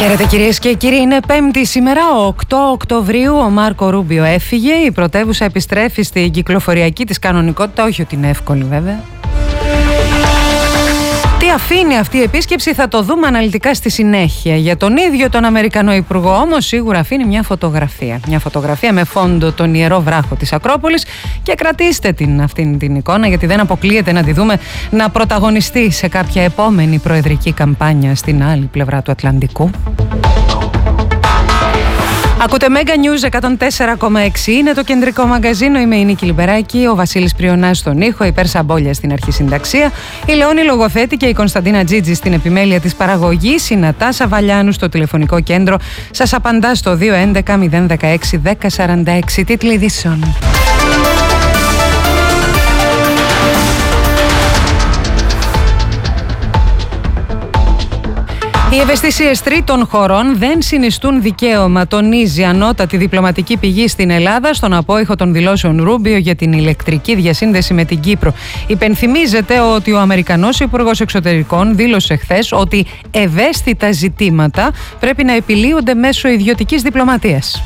Χαίρετε κυρίες και κύριοι, είναι Πέμπτη σήμερα, 8 Οκτωβρίου. Ο Μάρκο Ρούμπιο έφυγε, η πρωτεύουσα επιστρέφει στην κυκλοφοριακή της κανονικότητα, όχι ότι είναι εύκολη βέβαια. Τι αφήνει αυτή η επίσκεψη θα το δούμε αναλυτικά στη συνέχεια. Για τον ίδιο τον Αμερικανό Υπουργό όμως σίγουρα αφήνει μια φωτογραφία. Μια φωτογραφία με φόντο τον Ιερό Βράχο της Ακρόπολης και κρατήστε αυτήν την εικόνα, γιατί δεν αποκλείεται να τη δούμε να πρωταγωνιστεί σε κάποια επόμενη προεδρική καμπάνια στην άλλη πλευρά του Ατλαντικού. Ακούτε Mega News 104,6, είναι το κεντρικό μαγκαζίνο. Είμαι η Νίκη Λιμπεράκη, ο Βασίλης Πριονάς στον ήχο, η Πέρσα Μπόλια στην αρχισυνταξία, η Λεόνη Λογοθέτη και η Κωνσταντίνα Τζίτζη στην επιμέλεια της παραγωγής, η Νατάσα Βαλιάνου στο τηλεφωνικό κέντρο. Σας απαντά στο 211-016-1046. Τίτλοι ειδήσεων. Οι ευαισθησίες τρίτων χωρών δεν συνιστούν δικαίωμα, τονίζει ανώτατη διπλωματική πηγή στην Ελλάδα στον απόϊχο των δηλώσεων Ρούμπιο για την ηλεκτρική διασύνδεση με την Κύπρο. Υπενθυμίζεται ότι ο Αμερικανός Υπουργός Εξωτερικών δήλωσε χθες ότι ευαίσθητα ζητήματα πρέπει να επιλύονται μέσω ιδιωτικής διπλωματίας.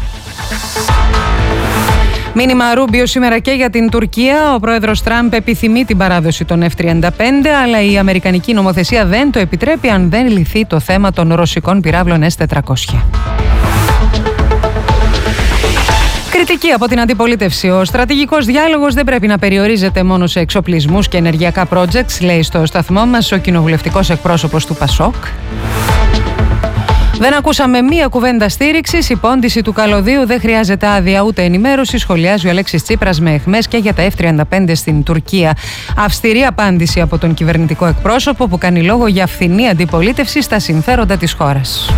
Μήνυμα Ρούμπιο σήμερα και για την Τουρκία. Ο πρόεδρος Τραμπ επιθυμεί την παράδοση των F-35, αλλά η αμερικανική νομοθεσία δεν το επιτρέπει αν δεν λυθεί το θέμα των ρωσικών πυράβλων S-400. Κριτική από την αντιπολίτευση. Ο στρατηγικός διάλογος δεν πρέπει να περιορίζεται μόνο σε εξοπλισμούς και ενεργειακά projects, λέει στο σταθμό μας ο κοινοβουλευτικός εκπρόσωπος του ΠΑΣΟΚ. Δεν ακούσαμε μία κουβέντα στήριξης. Η πόντιση του καλωδίου δεν χρειάζεται άδεια ούτε ενημέρωση, σχολιάζει ο Αλέξης Τσίπρας με αιχμές και για τα F-35 στην Τουρκία. Αυστηρή απάντηση από τον κυβερνητικό εκπρόσωπο που κάνει λόγο για φθηνή αντιπολίτευση στα συμφέροντα της χώρας.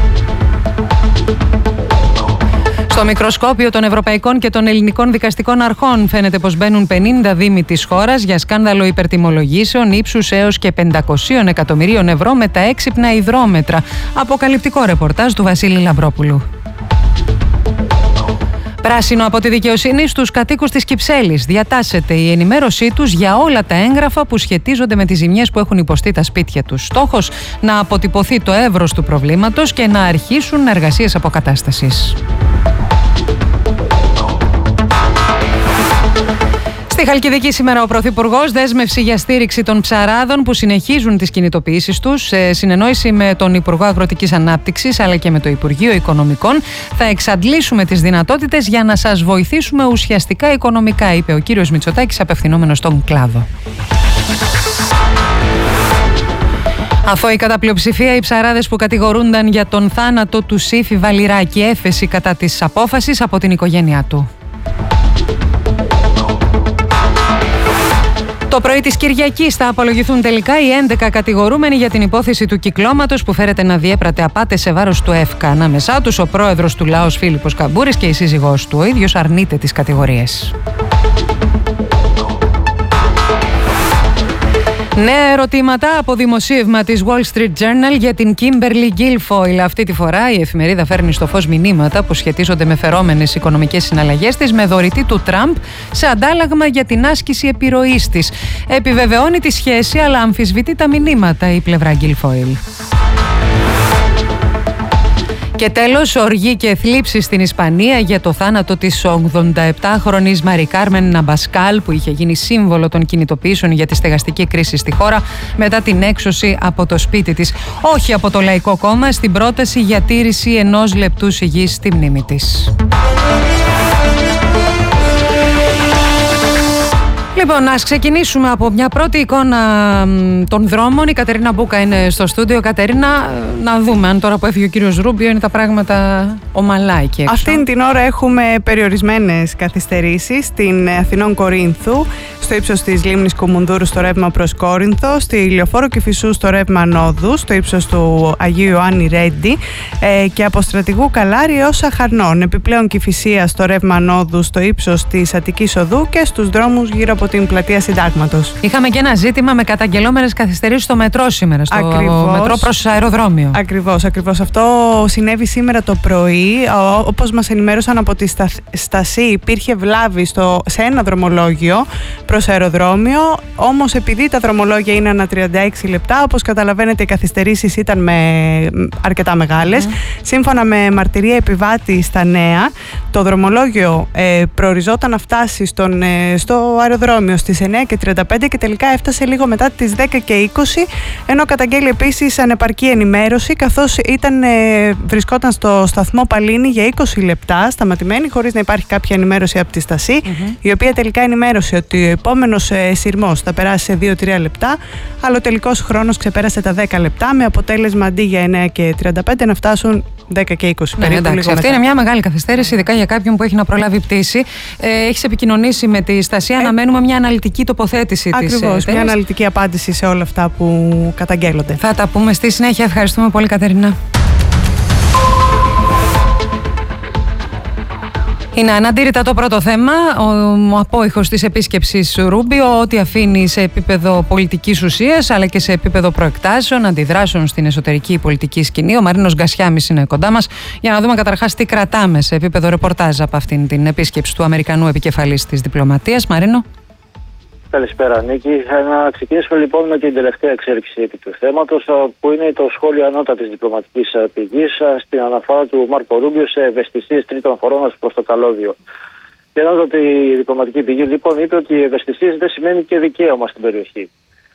Στο μικροσκόπιο των ευρωπαϊκών και των ελληνικών δικαστικών αρχών φαίνεται πως μπαίνουν 50 δήμοι της χώρας για σκάνδαλο υπερτιμολογήσεων ύψους έως και 500 εκατομμυρίων ευρώ με τα έξυπνα υδρόμετρα. Αποκαλυπτικό ρεπορτάζ του Βασίλη Λαμπρόπουλου. Πράσινο από τη δικαιοσύνη στους κατοίκους της Κυψέλης. Διατάσσεται η ενημέρωσή τους για όλα τα έγγραφα που σχετίζονται με τις ζημιές που έχουν υποστεί τα σπίτια τους. Στόχος να αποτυπωθεί το εύρος του προβλήματος και να αρχίσουν εργασίες αποκατάστασης. Στη Χαλκιδική σήμερα ο Πρωθυπουργός δέσμευση για στήριξη των ψαράδων που συνεχίζουν τις κινητοποιήσεις τους. Σε συνεννόηση με τον Υπουργό Αγροτικής Ανάπτυξης αλλά και με το Υπουργείο Οικονομικών θα εξαντλήσουμε τις δυνατότητες για να σας βοηθήσουμε ουσιαστικά οικονομικά, είπε ο κύριος Μητσοτάκης απευθυνόμενος στον κλάδο. Αθώοι κατά πλειοψηφία οι ψαράδες που κατηγορούνταν για τον θάνατο του Σύφη Βαλιράκη, έφεση κατά της απόφασης από την οικογένειά του. Το πρωί της Κυριακής θα απολογηθούν τελικά οι 11 κατηγορούμενοι για την υπόθεση του κυκλώματος που φέρεται να διέπρατε απάτες σε βάρος του ΕΦΚΑ. Ανάμεσά τους ο πρόεδρος του Λαός Φίλιππος Καμπούρης και η σύζυγός του. Ο ίδιος αρνείται τις κατηγορίες. Νέα ερωτήματα από δημοσίευμα της Wall Street Journal για την Kimberly Guilfoyle. Αυτή τη φορά η εφημερίδα φέρνει στο φως μηνύματα που σχετίζονται με φερόμενες οικονομικές συναλλαγές της με δωρητή του Τραμπ σε αντάλλαγμα για την άσκηση επιρροής της. Επιβεβαιώνει τη σχέση αλλά αμφισβητεί τα μηνύματα η πλευρά Guilfoyle. Και τέλος, οργή και θλίψη στην Ισπανία για το θάνατο της 87χρονης Μαρι Κάρμεν Ναμπασκάλ που είχε γίνει σύμβολο των κινητοποιήσεων για τη στεγαστική κρίση στη χώρα μετά την έξωση από το σπίτι της. Όχι από το Λαϊκό Κόμμα στην πρόταση για τήρηση 1 λεπτού σιγής στη μνήμη της. Λοιπόν, ας ξεκινήσουμε από μια πρώτη εικόνα των δρόμων. Η Κατερίνα Μπούκα είναι στο στούντιο. Κατερίνα, να δούμε αν τώρα που έφυγε ο κύριος Ρούμπιο είναι τα πράγματα ομαλά εκεί έξω. Αυτήν την ώρα έχουμε περιορισμένες καθυστερήσεις στην Αθηνών Κορίνθου, στο ύψος της λίμνης Κουμουνδούρου στο ρεύμα προς Κόρινθο, στη Λεωφόρο Κηφισού στο ρεύμα Νόδου, στο ύψος του Αγίου Ιωάννη Ρέντι και από Στρατηγού Καλάρη έως Αχαρνών. Επιπλέον Κηφισία στο ρεύμα Νόδου, στο ύψος της Αττικής Οδού και στους δρόμους γύρω από τη την πλατεία Συντάγματος. Είχαμε και ένα ζήτημα με καταγγελόμενες καθυστερήσεις στο μετρό σήμερα, στο μετρό προς αεροδρόμιο. Ακριβώς. Αυτό συνέβη σήμερα το πρωί. Όπως μας ενημέρωσαν από τη Στασή, υπήρχε βλάβη σε ένα δρομολόγιο προς αεροδρόμιο. Όμως επειδή τα δρομολόγια είναι ανά 36 λεπτά, όπως καταλαβαίνετε οι καθυστερήσεις ήταν αρκετά μεγάλες. Σύμφωνα με μαρτυρία επιβάτη στα Νέα, το δρομολόγιο προοριζόταν να φτάσει στο αεροδρόμιο στις 9:35 και τελικά έφτασε λίγο μετά τις 10:20, ενώ καταγγέλει επίσης ανεπαρκή ενημέρωση, καθώς βρισκόταν στο σταθμό Παλίνη για 20 λεπτά σταματημένη, χωρίς να υπάρχει κάποια ενημέρωση από τη Στασή, η οποία τελικά ενημέρωσε ότι ο επόμενος σειρμός θα περάσει σε 2-3 λεπτά, αλλά ο τελικός χρόνος ξεπέρασε τα 10 λεπτά, με αποτέλεσμα αντί για 9:35 να φτάσουν 10:20. Ναι, εντάξει, αυτή είναι μια μεγάλη καθυστέρηση, ειδικά για κάποιον που έχει να προλάβει πτήση. Έχεις επικοινωνήσει με τη Στασία, αναμένουμε μια αναλυτική τοποθέτηση της. Ακριβώς, μια αναλυτική απάντηση σε όλα αυτά που καταγγέλλονται. Θα τα πούμε στη συνέχεια. Ευχαριστούμε πολύ, Κατερίνα. Είναι αναντήρητα το πρώτο θέμα, ο απόϊχος της επίσκεψης Ρούμπιο, ό,τι αφήνει σε επίπεδο πολιτικής ουσίας αλλά και σε επίπεδο προεκτάσεων, αντιδράσεων στην εσωτερική πολιτική σκηνή. Ο Μαρίνος Γκασιάμις είναι κοντά μας για να δούμε καταρχάς τι κρατάμε σε επίπεδο ρεπορτάζ από αυτήν την επίσκεψη του Αμερικανού επικεφαλής της διπλωματίας. Μαρίνο. Καλησπέρα, Νίκη. Να ξεκινήσουμε λοιπόν με την τελευταία εξέλιξη επί του θέματος, που είναι το σχόλιο ανώτατης διπλωματικής πηγής στην αναφορά του Μάρκο Ρούμπιο σε ευαισθησίες τρίτων χωρών προς το καλώδιο. Η ανώτατη διπλωματική πηγή λοιπόν είπε ότι οι ευαισθησίες δεν σημαίνει και δικαίωμα στην περιοχή.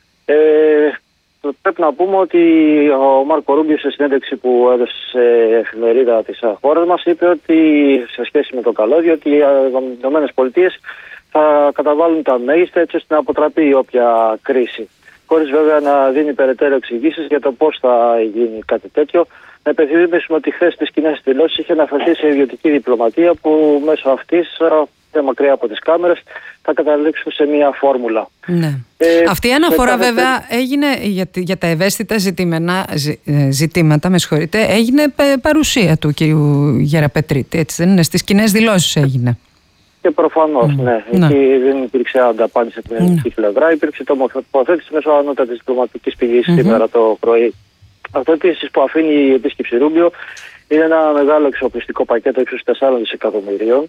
Πρέπει να πούμε ότι ο Μάρκο Ρούμπιο, σε συνέντευξη που έδωσε σε εφημερίδα της χώρας μας, είπε ότι σε σχέση με το καλώδιο ότι οι ΗΠΑ θα καταβάλουν τα μέγιστα έτσι ώστε να αποτραπεί όποια κρίση. Χωρίς βέβαια να δίνει περαιτέρω εξηγήσεις για το πώς θα γίνει κάτι τέτοιο. Να υπενθυμίσουμε ότι χθες στις κοινές δηλώσεις είχε αναφερθεί σε ιδιωτική διπλωματία που μέσω αυτής, μακριά από τις κάμερες, θα καταλήξουν σε μια φόρμουλα. Ναι. Αυτή η αναφορά βέβαια έγινε για τα ευαίσθητα ζητήματα, έγινε παρουσία του κ. Γεραπετρίτη, έτσι δεν είναι? Στις κοινές δηλώσεις έγινε. Και προφανώς, ναι. Εκεί δεν υπήρξε ανταπάντηση από την ελληνική πλευρά. Υπήρξε τοποθέτηση μέσω ανώτατης διπλωματικής πηγής σήμερα το πρωί. Αυτό επίσης που αφήνει η επίσκεψη Ρούμπιο είναι ένα μεγάλο εξοπλιστικό πακέτο ύψους 4 δισεκατομμυρίων.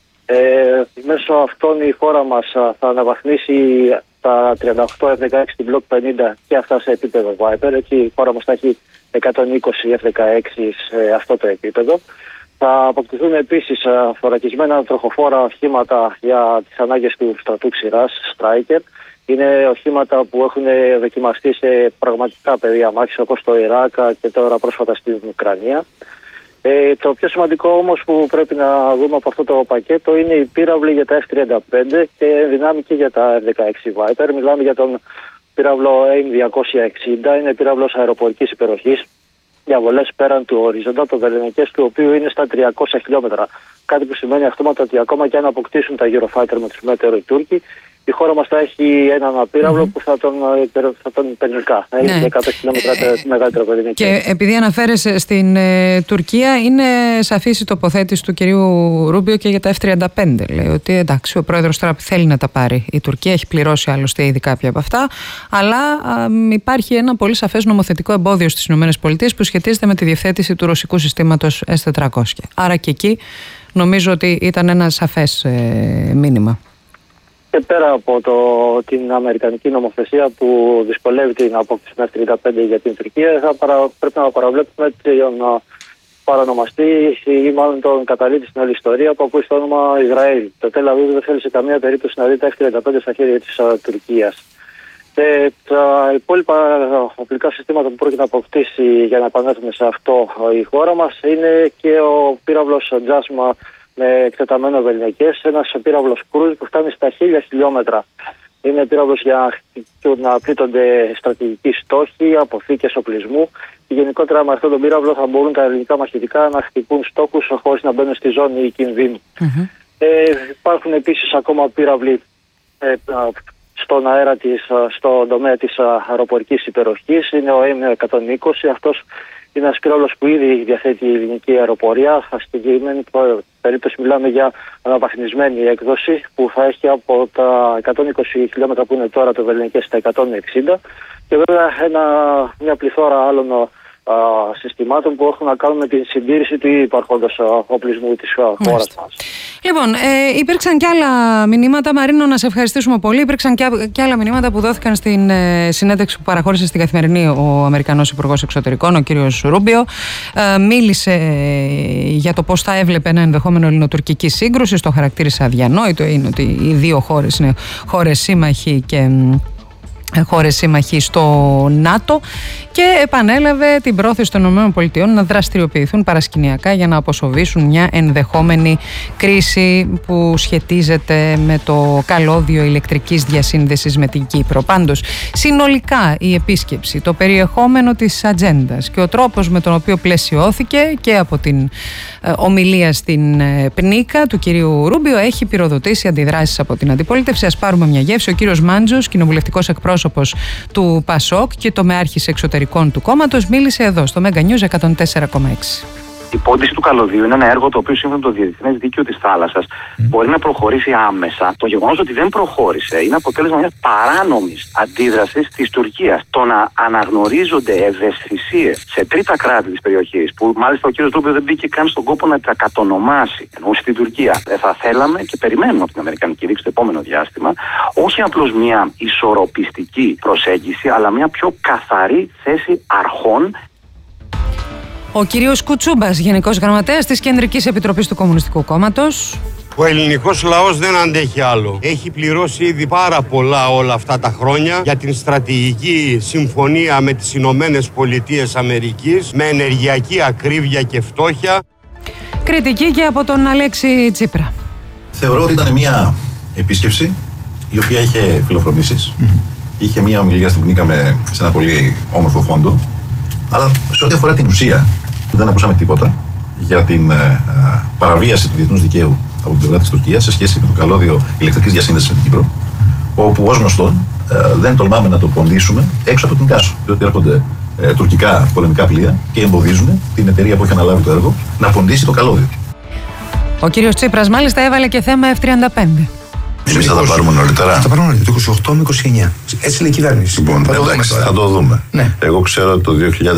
Μέσω αυτών η χώρα μας θα αναβαθμίσει τα 38 F-16 στην Block 50 και αυτά σε επίπεδο Viper. Έτσι η χώρα μας θα έχει 120 F-16 σε αυτό το επίπεδο. Θα αποκτηθούν επίσης θωρακισμένα τροχοφόρα οχήματα για τις ανάγκες του στρατού ξηράς, Striker. Είναι οχήματα που έχουν δοκιμαστεί σε πραγματικά πεδία μάχης όπως το Ιράκ και τώρα πρόσφατα στην Ουκρανία. Το πιο σημαντικό όμως που πρέπει να δούμε από αυτό το πακέτο είναι οι πύραυλοι για τα F-35 και δυνάμει και για τα F-16 Viper. Μιλάμε για τον πύραυλο AIM-260, είναι πύραυλος αεροπορικής υπεροχής για βολές πέραν του ορίζοντα, το βεληνικές του οποίου είναι στα 300 χιλιόμετρα. Κάτι που σημαίνει αυτόματα ότι ακόμα και αν αποκτήσουν τα Eurofighter με τους Μέτερο οι Τούρκοι, η χώρα μας θα έχει έναν πύραυλο που θα τον υπερνικά. Θα έχει 100 χιλιόμετρα μεγαλύτερο βεληνικές. Και επειδή αναφέρεσαι στην Τουρκία, είναι σαφής η τοποθέτηση του κυρίου Ρούμπιο και για τα F-35. Λέει ότι εντάξει, ο πρόεδρος τώρα θέλει να τα πάρει. Η Τουρκία έχει πληρώσει άλλωστε ήδη κάποια από αυτά, αλλά υπάρχει ένα πολύ σαφές νομοθετικό εμπόδιο στις ΗΠΑ που σχετίζεται με τη διευθέτηση του ρωσικού συστήματος S-400. Άρα και εκεί νομίζω ότι ήταν ένα σαφές μήνυμα. Και πέρα από την αμερικανική νομοθεσία που δυσκολεύει την απόκτηση με F-35 για την Τουρκία, πρέπει να παραβλέπουμε τον παρανομαστή ή μάλλον τον καταλήτη στην όλη ιστορία που ακούει στο όνομα Ισραήλ. Το Τελ Αβίβ δεν θέλει σε καμία περίπτωση να δει τα F-35 στα χέρια της Τουρκίας. Τα υπόλοιπα οπλικά συστήματα που πρόκειται να αποκτήσει για να επανέλθουμε σε αυτό η χώρα μας είναι και ο πύραυλος Τζάσμα με εκτεταμένο βεληνικές, ένας πύραυλος Κρούζ που φτάνει στα 1000 χιλιόμετρα. Είναι πύραυλος για να πλήττονται στρατηγικοί στόχοι, αποθήκες οπλισμού και γενικότερα με αυτόν τον πύραυλο θα μπορούν τα ελληνικά μαχητικά να χτυπούν στόχους χωρίς να μπαίνουν στη ζώνη κινδύνου. Υπάρχουν επίσης ακόμα πύραυλοι στον αέρα στον τομέα της αεροπορικής υπεροχής. Είναι ο M120. Αυτός είναι ένας πυρόλος που ήδη διαθέτει η ελληνική αεροπορία. Στην συγκεκριμένη περίπτωση μιλάμε για αναβαθμισμένη έκδοση που θα έχει από τα 120 χιλιόμετρα που είναι τώρα το βελληνικές στα 160 και βέβαια μια πληθώρα άλλων συστημάτων που έχουν να κάνουν με την συντήρηση του υπάρχοντος οπλισμού της χώρας μας. Λοιπόν, υπήρξαν και άλλα μηνύματα. Μαρίνο, να σε ευχαριστήσουμε πολύ. Υπήρξαν και άλλα μηνύματα που δόθηκαν στην συνέντευξη που παραχώρησε στην Καθημερινή ο Αμερικανός Υπουργός Εξωτερικών, ο κύριος Ρούμπιο. Μίλησε για το πώς θα έβλεπε ένα ενδεχόμενο ελληνοτουρκική σύγκρουση. Το χαρακτήρισε αδιανόητο. Είναι ότι οι δύο χώρες είναι χώρες σύμμαχοι και χώρες σύμμαχοι στο ΝΑΤΟ και επανέλαβε την πρόθεση των ΗΠΑ να δραστηριοποιηθούν παρασκηνιακά για να αποσοβήσουν μια ενδεχόμενη κρίση που σχετίζεται με το καλώδιο ηλεκτρικής διασύνδεσης με την Κύπρο. Πάντως, συνολικά η επίσκεψη, το περιεχόμενο της ατζέντας και ο τρόπος με τον οποίο πλαισιώθηκε και από την ομιλία στην Πνίκα του κυρίου Ρούμπιο έχει πυροδοτήσει αντιδράσεις από την αντιπολίτευση. Ας πάρουμε μια γεύση. Ο κύριος Μάντζος, κοινοβουλευτικός εκπρόσωπος του ΠΑΣΟΚ και τομεάρχης εξωτερικών του κόμματος, μίλησε εδώ στο Mega News 104,6. Η πόντιση του καλωδίου είναι ένα έργο το οποίο σύμφωνα με το Διεθνές Δίκαιο της Θάλασσας μπορεί να προχωρήσει άμεσα. Το γεγονός ότι δεν προχώρησε είναι αποτέλεσμα μιας παράνομης αντίδρασης της Τουρκίας. Το να αναγνωρίζονται ευαισθησίες σε τρίτα κράτη της περιοχής, που μάλιστα ο κ. Ρούμπιο δεν μπήκε καν στον κόπο να τα κατονομάσει, εννοούσε την Τουρκία. Θα θέλαμε και περιμένουμε από την Αμερικανική Δίκη στο επόμενο διάστημα όχι απλώς μια ισορροπιστική προσέγγιση, αλλά μια πιο καθαρή θέση αρχών. Ο κύριος Κουτσούμπας, Γενικός Γραμματέας της Κεντρικής Επιτροπής του Κομμουνιστικού Κόμματος. Ο ελληνικός λαός δεν αντέχει άλλο. Έχει πληρώσει ήδη πάρα πολλά όλα αυτά τα χρόνια για την στρατηγική συμφωνία με τις Ηνωμένες Πολιτείες Αμερικής, με ενεργειακή ακρίβεια και φτώχεια. Κριτική και από τον Αλέξη Τσίπρα. Θεωρώ ότι ήταν μια επίσκεψη η οποία είχε φιλοφρονήσεις. Είχε μια ομιλία στην Πνίκα σε ένα πολύ όμορφο φόντο. Αλλά σε ό,τι αφορά την ουσία, δεν ακούσαμε τίποτα για την παραβίαση του διεθνούς δικαίου από την πλευρά της Τουρκίας σε σχέση με το καλώδιο ηλεκτρικής διασύνδεσης με την Κύπρο, όπου ως γνωστόν δεν τολμάμε να το ποντίσουμε έξω από την Κάσο. Διότι έρχονται τουρκικά πολεμικά πλοία και εμποδίζουν την εταιρεία που έχει αναλάβει το έργο να ποντίσει το καλώδιο. Ο κύριος Τσίπρας μάλιστα έβαλε και θέμα F-35. Εμείς θα τα πάρουμε νωρίτερα. Θα τα πάρουμε νωρίτερα, το 28 με 29. Έτσι λέει η κυβέρνηση. Λοιπόν, θα το δούμε. Ναι. Εγώ ξέρω ότι το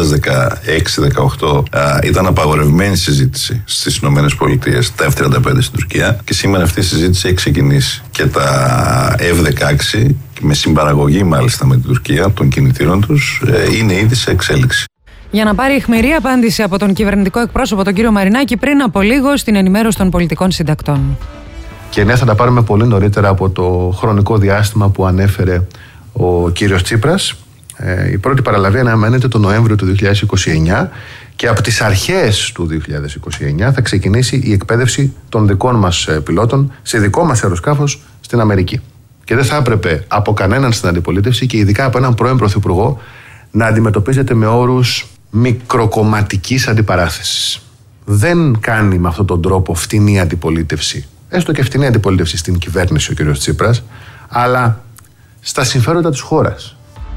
2016-18 ήταν απαγορευμένη συζήτηση στις Ηνωμένες Πολιτείες τα F-35 στην Τουρκία και σήμερα αυτή η συζήτηση έχει ξεκινήσει. Και τα F-16, με συμπαραγωγή μάλιστα με την Τουρκία των κινητήρων τους, είναι ήδη σε εξέλιξη. Για να πάρει αιχμηρή απάντηση από τον κυβερνητικό εκπρόσωπο, τον κύριο Μαρινάκη, πριν από λίγο στην ενημέρωση των πολιτικών συντακτών. Και ναι, θα τα πάρουμε πολύ νωρίτερα από το χρονικό διάστημα που ανέφερε ο κύριος Τσίπρας. Η πρώτη παραλαβή αναμένεται το Νοέμβριο του 2029 και από τις αρχές του 2029 θα ξεκινήσει η εκπαίδευση των δικών μας πιλότων σε δικό μας αεροσκάφος στην Αμερική. Και δεν θα έπρεπε από κανέναν στην αντιπολίτευση και ειδικά από έναν πρώην πρωθυπουργό να αντιμετωπίζεται με όρους μικροκομματικής αντιπαράθεσης. Δεν κάνει με αυτόν τον τρόπο φτηνή αντιπολίτευση. Έστω και φτηνή αντιπολίτευση στην κυβέρνηση ο κ. Τσίπρας, αλλά στα συμφέροντα της χώρας.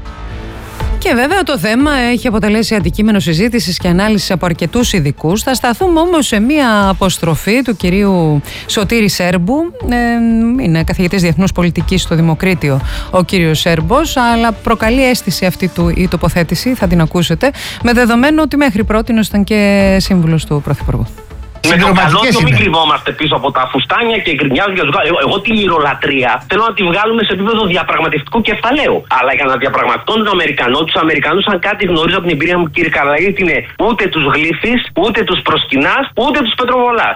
Και βέβαια το θέμα έχει αποτελέσει αντικείμενο συζήτησης και ανάλυσης από αρκετούς ειδικούς. Θα σταθούμε όμως σε μία αποστροφή του κυρίου Σωτήρη Σέρμπου. Είναι καθηγητής διεθνούς πολιτικής στο Δημοκρίτιο ο κύριος Σέρμπος, αλλά προκαλεί αίσθηση αυτή η τοποθέτηση, θα την ακούσετε, με δεδομένο ότι μέχρι πρότινος ήταν και σύμβουλος του Πρωθυπουργού. Με το καλώδιο μην κρυβόμαστε πίσω από τα φουστάνια και γκρινιάζουμε για τους γάλους. Εγώ την ηρολατρεία θέλω να τη βγάλουμε σε επίπεδο διαπραγματευτικού κεφαλαίου. Αλλά για να διαπραγματευτούν τον Αμερικανό, τους Αμερικανούς, αν κάτι γνωρίζω από την εμπειρία μου, κύριε Καρλαγίδη, είναι ούτε τους γλύφεις, ούτε τους προσκυνάς, ούτε τους πετροβολάς.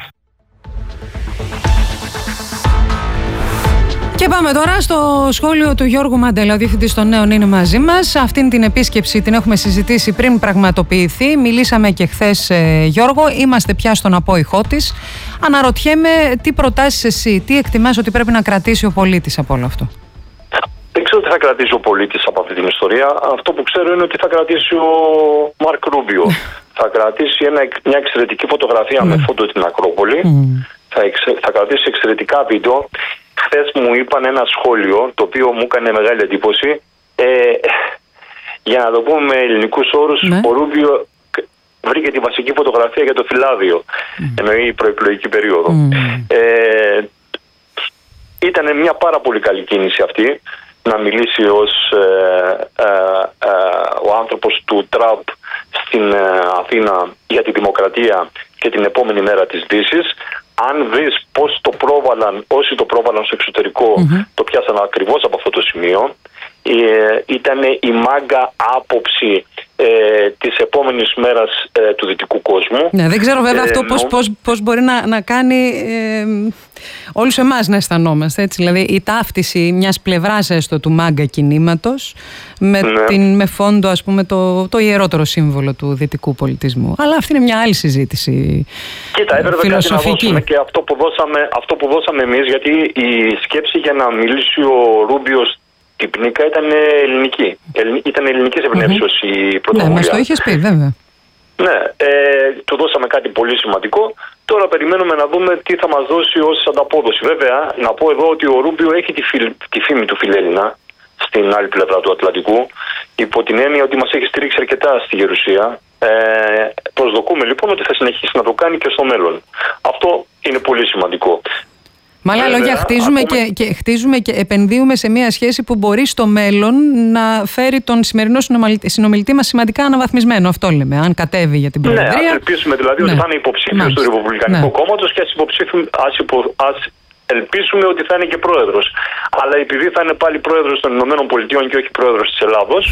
Και πάμε τώρα στο σχόλιο του Γιώργου Μαντέλα, ο διευθυντής των Νέων είναι μαζί μας. Αυτήν την επίσκεψη την έχουμε συζητήσει πριν πραγματοποιηθεί. Μιλήσαμε και χθες, Γιώργο, είμαστε πια στον απόϊχό της. Αναρωτιέμαι τι προτάσεις εσύ, τι εκτιμάς ότι πρέπει να κρατήσει ο πολίτης από όλο αυτό. Δεν ξέρω τι θα κρατήσει ο πολίτης από αυτή την ιστορία. Αυτό που ξέρω είναι ότι θα κρατήσει ο Μαρκ Ρούμπιο. Θα κρατήσει μια εξαιρετική φωτογραφία με φόντο την Ακρόπολη. Θα κρατήσει εξαιρετικά βίντεο. χθες μου είπαν ένα σχόλιο το οποίο μου έκανε μεγάλη εντύπωση. Για να το πούμε με ελληνικούς όρους, ο Ρούμπιο βρήκε τη βασική φωτογραφία για το φυλάδιο, εννοεί η προεκλογική περίοδο. Ήταν μια πάρα πολύ καλή κίνηση αυτή, να μιλήσει ως ο άνθρωπος του Τραμπ στην Αθήνα για τη δημοκρατία και την επόμενη μέρα της Δύσης. Αν δεις πώς το πρόβαλαν, όσοι το πρόβαλαν στο εξωτερικό, το πιάσαν ακριβώς από αυτό το σημείο. Ήταν η μάγκα άποψη της επόμενης μέρας του δυτικού κόσμου. Ναι, δεν ξέρω βέβαια αυτό πώς μπορεί να κάνει όλους εμάς να αισθανόμαστε, έτσι. Δηλαδή η ταύτιση μιας πλευράς έστω του μάγκα κινήματος με φόντο, ας πούμε, το ιερότερο σύμβολο του δυτικού πολιτισμού. Αλλά αυτή είναι μια άλλη συζήτηση. Κοίτα, έπρεπε κάτι να δώσουμε και αυτό που δώσαμε εμείς, γιατί η σκέψη για να μιλήσει ο Ρούμπιος την Πνίκα ήταν ελληνική. Ήταν ελληνικής εμπνεύσεως η πρωτοβουλία. Ναι, μας το είχες πει, βέβαια. Ναι, του δώσαμε κάτι πολύ σημαντικό. Τώρα περιμένουμε να δούμε τι θα μας δώσει ως ανταπόδοση. Βέβαια, να πω εδώ ότι ο Ρούμπιο έχει τη φήμη του φιλέλληνα στην άλλη πλευρά του Ατλαντικού, υπό την έννοια ότι μας έχει στηρίξει αρκετά στη Γερουσία. Προσδοκούμε λοιπόν ότι θα συνεχίσει να το κάνει και στο μέλλον. Αυτό είναι πολύ σημαντικό. Με άλλα λόγια, χτίζουμε και επενδύουμε σε μια σχέση που μπορεί στο μέλλον να φέρει τον σημερινό συνομιλητή μας σημαντικά αναβαθμισμένο. Αυτό λέμε, αν κατέβει για την Προεδρία. Ναι, ας ελπίσουμε δηλαδή ότι θα είναι υποψήφιος του Ρεπουμπλικανικού Κόμματος και ας ελπίσουμε ότι θα είναι και πρόεδρος. Αλλά επειδή θα είναι πάλι πρόεδρος των Ηνωμένων Πολιτειών και όχι πρόεδρος της Ελλάδος,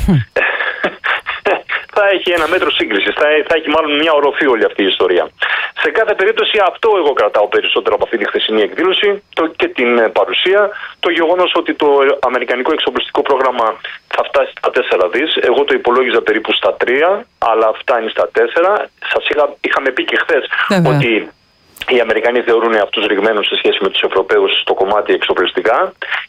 θα έχει ένα μέτρο σύγκρισης, θα έχει μάλλον μια οροφή όλη αυτή η ιστορία. Σε κάθε περίπτωση αυτό εγώ κρατάω περισσότερο από αυτή τη χθεσινή εκδήλωση και την παρουσία, το γεγονός ότι το αμερικανικό εξοπλιστικό πρόγραμμα θα φτάσει στα 4 δις, εγώ το υπολόγιζα περίπου στα 3, αλλά φτάνει στα 4. Είχαμε πει και χθες ότι οι Αμερικανοί θεωρούν αυτούς ρηγμένους σε σχέση με τους Ευρωπαίους στο κομμάτι εξοπλιστικά.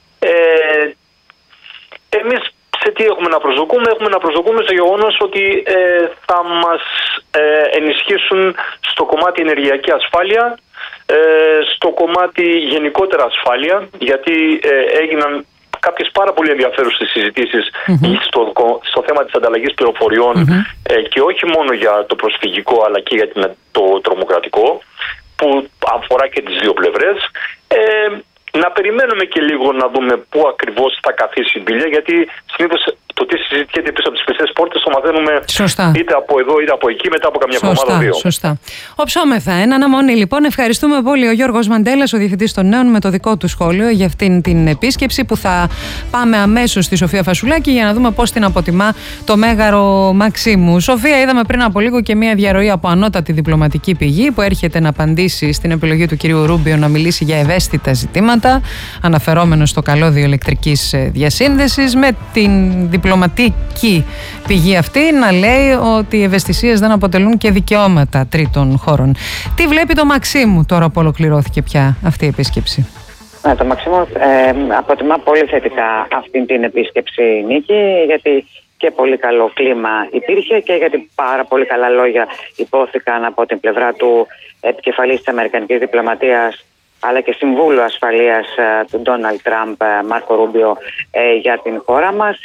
Εμείς σε τι έχουμε να προσδοκούμε? Έχουμε να προσδοκούμε στο γεγονός ότι θα μας ενισχύσουν στο κομμάτι ενεργειακή ασφάλεια, στο κομμάτι γενικότερα ασφάλεια, γιατί έγιναν κάποιες πάρα πολύ ενδιαφέρουσες συζητήσεις στο θέμα της ανταλλαγής πληροφοριών και όχι μόνο για το προσφυγικό αλλά και για το τρομοκρατικό, που αφορά και τις δύο πλευρές. Να περιμένουμε και λίγο να δούμε πού ακριβώς θα καθίσει η μπίλια, γιατί συνήθως το τι συζητιέται πίσω από τις κλειστές πόρτες το μαθαίνουμε είτε από εδώ είτε από εκεί μετά από καμιά εβδομάδα δύο. Σωστά. Οψόμεθα. Εν αναμονή λοιπόν. Ευχαριστούμε πολύ ο Γιώργος Μαντέλας, ο Διευθυντής των Νέων, με το δικό του σχόλιο για αυτήν την επίσκεψη που θα πάμε αμέσως στη Σοφία Φασουλάκη για να δούμε πώς την αποτιμά το Μέγαρο Μαξίμου. Σοφία, είδαμε πριν από λίγο και μια διαρροή από ανώτατη διπλωματική πηγή που έρχεται να απαντήσει στην επιλογή του κυρίου Ρούμπιο να μιλήσει για ευαίσθητα ζητήματα, αναφερόμενο στο καλώδιο ηλεκτρικής διασύνδεσης, με την διπλωματική πηγή αυτή να λέει ότι οι ευαισθησίες δεν αποτελούν και δικαιώματα τρίτων χώρων. Τι βλέπει το Μαξίμου τώρα που ολοκληρώθηκε πια αυτή η επίσκεψη? Το Μαξίμου αποτιμά πολύ θετικά αυτή την επίσκεψη, Νίκη, γιατί και πολύ καλό κλίμα υπήρχε και γιατί πάρα πολύ καλά λόγια υπόθηκαν από την πλευρά του επικεφαλής της Αμερικανικής διπλωματίας αλλά και Συμβούλου Ασφαλείας του Ντόναλντ Τραμπ, Μάρκο Ρούμπιο, για την χώρα μας,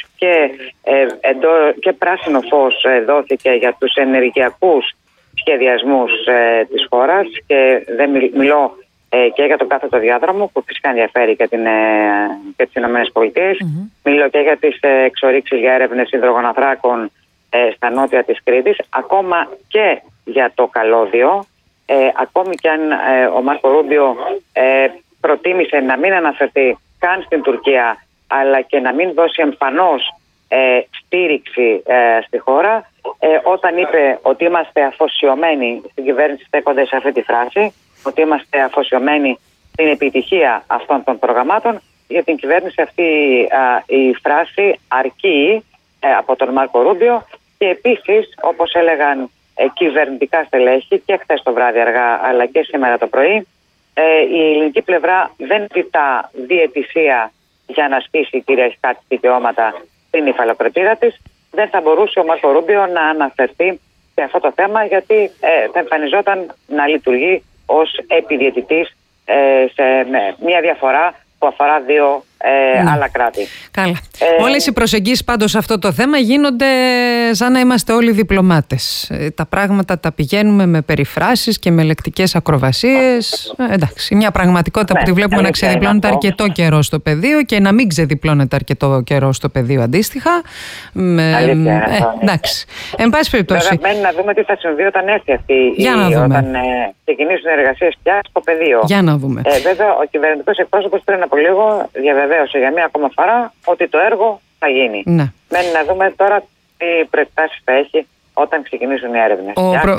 και πράσινο φως δόθηκε για τους ενεργειακούς σχεδιασμούς της χώρας, και δεν μιλώ και για τον κάθετο διάδρομο που φυσικά ενδιαφέρει και τις ΗΠΑ. Μιλώ και για τις εξορίξεις για έρευνες υδρογοναθράκων στα νότια της Κρήτης, ακόμα και για το καλώδιο. Ακόμη και αν ο Μάρκο Ρούμπιο προτίμησε να μην αναφερθεί καν στην Τουρκία, αλλά και να μην δώσει εμφανώς στήριξη στη χώρα, όταν είπε ότι είμαστε αφοσιωμένοι στην κυβέρνηση, στέκονται σε αυτή τη φράση, ότι είμαστε αφοσιωμένοι στην επιτυχία αυτών των προγραμμάτων. Για την κυβέρνηση αυτή η φράση αρκεί από τον Μάρκο Ρούμπιο, και επίσης, όπως έλεγαν κυβερνητικά στελέχη και χθες το βράδυ αργά αλλά και σήμερα το πρωί, η ελληνική πλευρά δεν ζητά διαιτησία για να ασκήσει κυριαρχικά τις δικαιώματα στην υφαλοκρηπίδα της. Δεν θα μπορούσε ο Μάρκο Ρούμπιο να αναφερθεί σε αυτό το θέμα, γιατί θα εμφανιζόταν να λειτουργεί ως επιδιαιτητής, σε μια διαφορά που αφορά δύο άλλα κράτη. Καλά. Όλες οι προσεγγίσεις πάντως σε αυτό το θέμα γίνονται σαν να είμαστε όλοι διπλωμάτες. Τα πράγματα τα πηγαίνουμε με περιφράσεις και με λεκτικές ακροβασίες. Εντάξει, μια πραγματικότητα που τη βλέπουμε να ξεδιπλώνεται αρκετό καιρό στο πεδίο και να μην ξεδιπλώνεται αρκετό καιρό στο πεδίο αντίστοιχα. Εντάξει. Εν πάση περιπτώσει. Βέβαια, μένει να δούμε τι θα συμβεί όταν έρθει αυτή όταν ξεκινήσουν οι εργασίες πια στο πεδίο. Για να δούμε. Βέβαια, ο κυβερνητικός εκπρόσωπος πριν από λίγο διαβεβαίωσε για μία ακόμα φορά ότι το έργο θα γίνει. Ναι. Μένει να δούμε τώρα τι προεκτάσεις θα έχει όταν ξεκινήσουν οι έρευνες.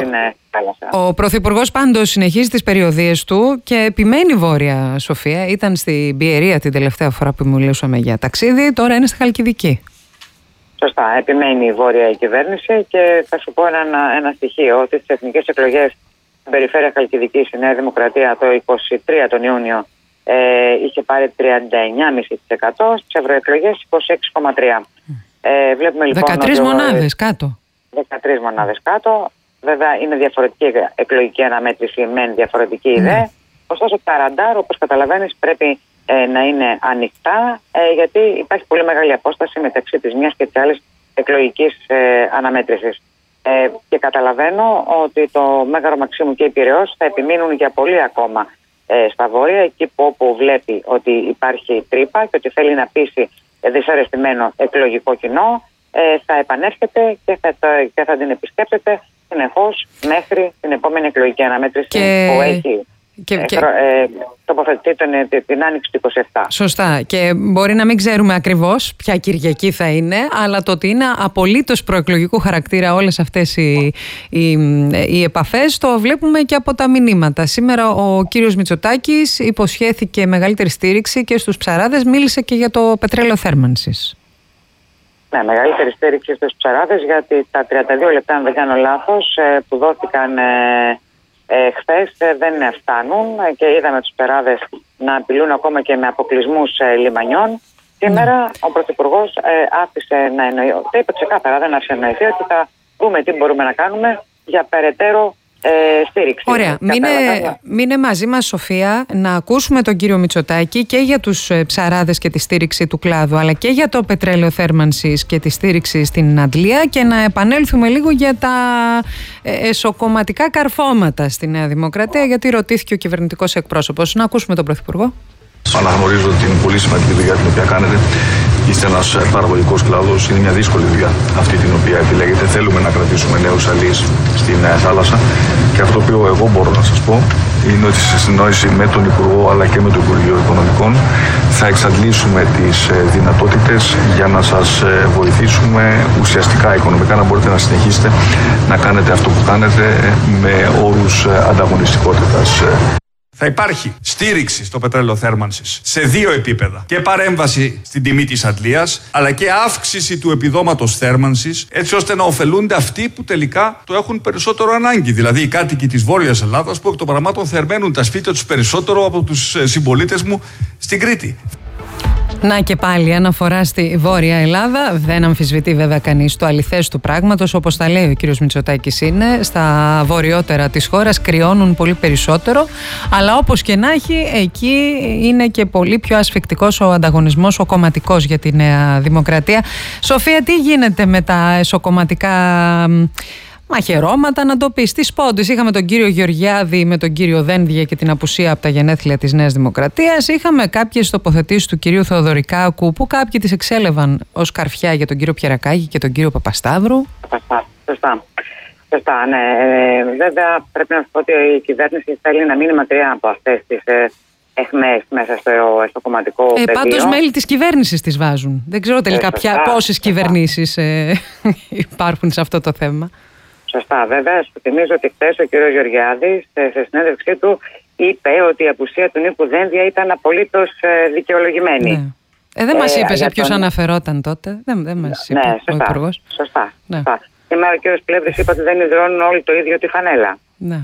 Ο Πρωθυπουργός πάντως συνεχίζει τις περιοδίες του και επιμένει Βόρεια Σοφία. Ήταν στην Πιερία την τελευταία φορά που μιλούσαμε για ταξίδι, τώρα είναι στη Χαλκιδική. Σωστά, επιμένει η Βόρεια η κυβέρνηση και θα σου πω ένα στοιχείο ότι στις εθνικές εκλογές στην περιφέρεια Χαλκιδικής η Νέα Δημοκρατία το 23 τον Ιούνιο είχε πάρει 39,5%, στις ευρωεκλογές 26,3%. Βλέπουμε λοιπόν 13 μονάδες κάτω. 13 μονάδες κάτω. Βέβαια είναι διαφορετική εκλογική αναμέτρηση με διαφορετική ιδέα. Ωστόσο τα ραντάρ, όπως καταλαβαίνεις, πρέπει να είναι ανοιχτά, γιατί υπάρχει πολύ μεγάλη απόσταση μεταξύ της μιας και της άλλης εκλογικής αναμέτρησης. Και καταλαβαίνω ότι το Μέγαρο Μαξίμου και η Πειραιώς θα επιμείνουν για πολύ ακόμα στα βόρεια, εκεί όπου βλέπει ότι υπάρχει τρύπα και ότι θέλει να πείσει δυσαρεστημένο εκλογικό κοινό, θα επανέρχεται και θα την επισκέπτεται συνεχώς μέχρι την επόμενη εκλογική αναμέτρηση που έχει τοποθετεί την Άνοιξη του 27. Σωστά. Και μπορεί να μην ξέρουμε ακριβώς ποια Κυριακή θα είναι, αλλά το ότι είναι απολύτως προεκλογικού χαρακτήρα όλες αυτές οι επαφές το βλέπουμε και από τα μηνύματα. Σήμερα ο κύριος Μητσοτάκης υποσχέθηκε μεγαλύτερη στήριξη και στους ψαράδες, μίλησε και για το πετρέλαιο θέρμανσης. Ναι, μεγαλύτερη στήριξη στους ψαράδες, γιατί τα 32 λεπτά, αν δεν κάνω λάθος, που δόθηκαν χθες δεν φτάνουν και είδαμε τους ψαράδες να απειλούν ακόμα και με αποκλεισμούς λιμανιών. Σήμερα ο Πρωθυπουργός άφησε να εννοεί, το είπε ξεκάθαρα, δεν άφησε να εννοηθεί ότι θα δούμε τι μπορούμε να κάνουμε για περαιτέρω στήριξη. Ωραία. Μείνε μαζί μας, Σοφία, να ακούσουμε τον κύριο Μητσοτάκη και για τους ψαράδες και τη στήριξη του κλάδου, αλλά και για το πετρέλαιο θέρμανσης και τη στήριξη στην Αντλία, και να επανέλθουμε λίγο για τα εσωκομματικά καρφώματα στη Νέα Δημοκρατία, γιατί ρωτήθηκε ο κυβερνητικός εκπρόσωπος. Να ακούσουμε τον Πρωθυπουργό. Αναγνωρίζω την πολύ σημαντική δουλειά την οποία κάνετε. Είστε ένας παραγωγικός κλάδος. Είναι μια δύσκολη δουλειά αυτή την οποία επιλέγετε. Θέλουμε να κρατήσουμε νέους αλείς στην θάλασσα. Και αυτό το οποίο εγώ μπορώ να σας πω είναι ότι σε συνεννόηση με τον Υπουργό αλλά και με το Υπουργείο Οικονομικών θα εξαντλήσουμε τις δυνατότητες για να σας βοηθήσουμε ουσιαστικά οικονομικά να μπορείτε να συνεχίσετε να κάνετε αυτό που κάνετε με όρους ανταγωνιστικότητας. Θα υπάρχει στήριξη στο πετρέλαιο θέρμανσης σε δύο επίπεδα. Και παρέμβαση στην τιμή της αντλίας, αλλά και αύξηση του επιδόματος θέρμανσης, έτσι ώστε να ωφελούνται αυτοί που τελικά το έχουν περισσότερο ανάγκη. Δηλαδή οι κάτοικοι της Βόρειας Ελλάδας που εκ των πραγμάτων θερμαίνουν τα σπίτια τους περισσότερο από τους συμπολίτες μου στην Κρήτη. Να και πάλι αναφορά στη Βόρεια Ελλάδα. Δεν αμφισβητεί βέβαια κανείς το αληθές του πράγματος. Όπως τα λέει ο κύριος Μητσοτάκης, είναι στα βορειότερα της χώρας κρυώνουν πολύ περισσότερο. Αλλά όπως και να έχει, εκεί είναι και πολύ πιο ασφικτικός ο ανταγωνισμός, ο κομματικός για τη Νέα Δημοκρατία. Σοφία, τι γίνεται με τα εσωκομματικά μαχαιρώματα, να το πεις, τις πόντες? Είχαμε τον κύριο Γεωργιάδη με τον κύριο Δένδια και την απουσία από τα γενέθλια της Νέας Δημοκρατίας. Είχαμε κάποιες τοποθετήσεις του κυρίου Θεοδωρικάκου που κάποιοι τις εξέλευαν ως καρφιά για τον κύριο Πιερακάκη και τον κύριο Παπασταύρου. Σωστά, ναι. Βέβαια πρέπει να σου πω ότι η κυβέρνηση θέλει να μείνει μακριά από αυτές τις εχμές μέσα στο κομματικό πεδίο. Πάντως μέλη της κυβέρνησης τις βάζουν. Δεν ξέρω τελικά πόσες κυβερνήσεις υπάρχουν σε αυτό το θέμα. Σωστά, βέβαια. Σου θυμίζω ότι χθες ο κ. Γεωργιάδης σε συνέντευξή του είπε ότι η απουσία του Νίκου Δένδια ήταν απολύτως δικαιολογημένη. Ναι. Δεν μας είπε σε ποιος αναφερόταν τότε. Δεν μας είπε ο Υπουργός. Σωστά. Σήμερα ο κ. Πλεύρης είπε ότι δεν υδρώνουν όλοι το ίδιο τη φανέλα. Ναι.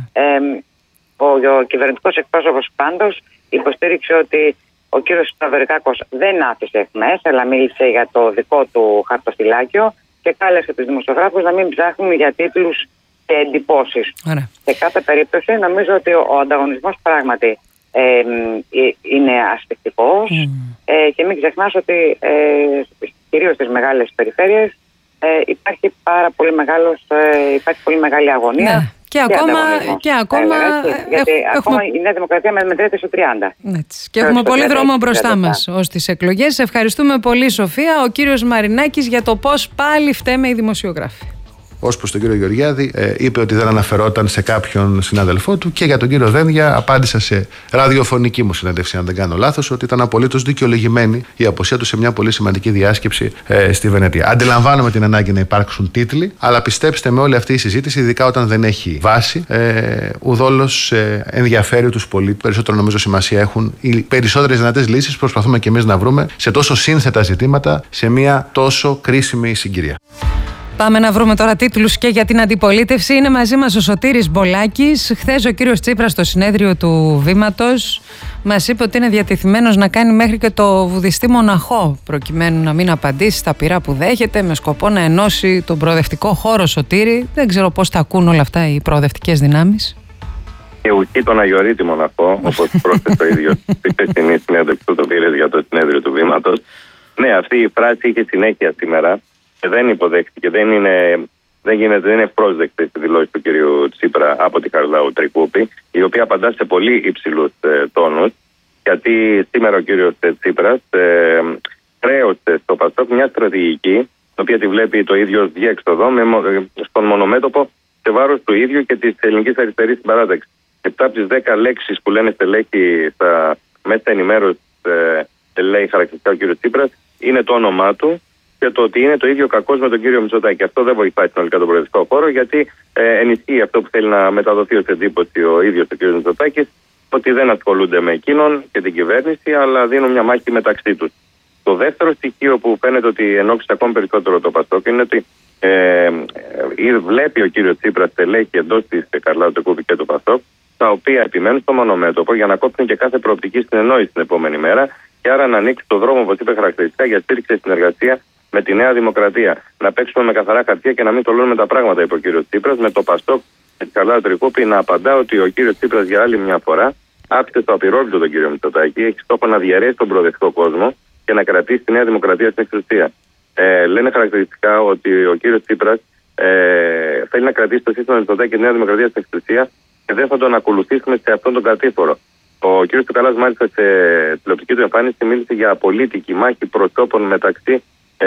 Ο κυβερνητικός εκπρόσωπος πάντως υποστήριξε ότι ο κ. Θεοδωρικάκος δεν άφησε εχμές, αλλά μίλησε για το δικό του χαρτοφυλάκιο και κάλεσε τους δημοσιογράφους να μην ψάχνουν για τίτλους και εντυπώσεις. Σε κάθε περίπτωση νομίζω ότι ο ανταγωνισμός πράγματι είναι ασφυκτικός και μην ξεχνάς ότι κυρίως στις μεγάλες περιφέρειες υπάρχει πολύ μεγάλη αγωνία. Ναι. Και ακόμα γιατί ακόμα η Νέα Δημοκρατία μετρέται στο 30. Έτσι. Και έχουμε πολύ δρόμο μπροστά μας ως τις εκλογές. Ευχαριστούμε πολύ, Σοφία. Ο κύριος Μαρινάκης για το πώς πάλι φταίμε οι δημοσιογράφοι. Ως προς τον κύριο Γεωργιάδη, είπε ότι δεν αναφερόταν σε κάποιον συνάδελφό του, και για τον κύριο Δένδια απάντησα σε ραδιοφωνική μου συνέντευξη, αν δεν κάνω λάθος, ότι ήταν απολύτως δικαιολογημένη η απουσία του σε μια πολύ σημαντική διάσκεψη στη Βενετία. Αντιλαμβάνομαι την ανάγκη να υπάρξουν τίτλοι, αλλά πιστέψτε με, όλη αυτή η συζήτηση, ειδικά όταν δεν έχει βάση, ουδόλως ενδιαφέρει τους πολίτες. Περισσότερο νομίζω σημασία έχουν οι περισσότερες δυνατές λύσεις που προσπαθούμε και εμείς να βρούμε σε τόσο σύνθετα ζητήματα, σε μια τόσο κρίσιμη συγκυρία. Πάμε να βρούμε τώρα τίτλους και για την αντιπολίτευση. Είναι μαζί μας ο Σωτήρης Μπολάκης. Χθες ο κύριος Τσίπρας στο συνέδριο του Βήματος μας είπε ότι είναι διατεθειμένος να κάνει μέχρι και το βουδιστή μοναχό, προκειμένου να μην απαντήσει στα πειρά που δέχεται, με σκοπό να ενώσει τον προοδευτικό χώρο. Σωτήρη, δεν ξέρω πώς τα ακούν όλα αυτά οι προοδευτικές δυνάμεις. Και ουκεί τον Αγιορείτη μοναχό, όπως πρόσθεσε το ίδιο στη χθεσινή συνέντευξη που το πήρε για το συνέδριο του Βήματος. Ναι, αυτή η φράση είχε συνέχεια σήμερα. Δεν υποδέχτηκε, δεν είναι ευπρόσδεκτη στη δηλώση του κυρίου Τσίπρα από τη Χαριλάου Τρικούπη, η οποία απαντά σε πολύ υψηλούς τόνους, γιατί σήμερα ο κύριος Τσίπρας χρέωσε στο ΠΑΣΟΚ μια στρατηγική, την οποία τη βλέπει το ίδιο διέξοδο, στον μονομέτωπο σε βάρος του ίδιου και της ελληνικής αριστερής στην παράταξη. 7 από τις 10 λέξεις που λένε στελέχη στα μέσα ενημέρωσης, λέει χαρακτηριστικά ο κύριος Τσίπρας, είναι το όνομά του και το ότι είναι το ίδιο κακός με τον κύριο Μητσοτάκη. Αυτό δεν βοηθάει συνολικά τον προοδευτικό χώρο, γιατί ενισχύει αυτό που θέλει να μεταδοθεί ως εντύπωση ο ίδιος ο κύριος Μητσοτάκης, ότι δεν ασχολούνται με εκείνον και την κυβέρνηση, αλλά δίνουν μια μάχη μεταξύ τους. Το δεύτερο στοιχείο που φαίνεται ότι ενόχλησε ακόμη περισσότερο το ΠΑΣΟΚ είναι ότι βλέπει ο κύριος Τσίπρας στελέχη εντός της Χαριλάου Τρικούπη και του ΠΑΣΟΚ, τα οποία επιμένουν στο μονομέτωπο για να κόψουν και κάθε προοπτική συνεννόηση την επόμενη μέρα, και άρα να ανοίξει το δρόμο, όπως είπε χαρακτηριστικά, για στήριξη και συνεργασία με τη Νέα Δημοκρατία. Να παίξουμε με καθαρά χαρτιά και να μην τολώνουμε τα πράγματα, είπε ο κύριος Τσίπρας, με το ΠΑΣΟΚ και τη Χαριλάου Τρικούπη να απαντά ότι ο κύριος Τσίπρας για άλλη μια φορά άφησε στο απειρόβλητο τον κύριο Μητσοτάκη, έχει στόχο να διαιρέσει τον προοδευτικό κόσμο και να κρατήσει τη Νέα Δημοκρατία στην εξουσία. Λένε χαρακτηριστικά ότι ο κύριος Τσίπρας θέλει να κρατήσει το σύστημα Μητσοτάκη και τη Νέα Δημοκρατία στην εξουσία και δεν θα τον ακολουθήσουμε σε αυτόν τον κατήφορο. Ο κύριος Τσουκαλάς, μάλιστα, σε τηλεοπτική του εμφάνιση μίλησε για απολύτικη μάχη προσώπων μεταξύ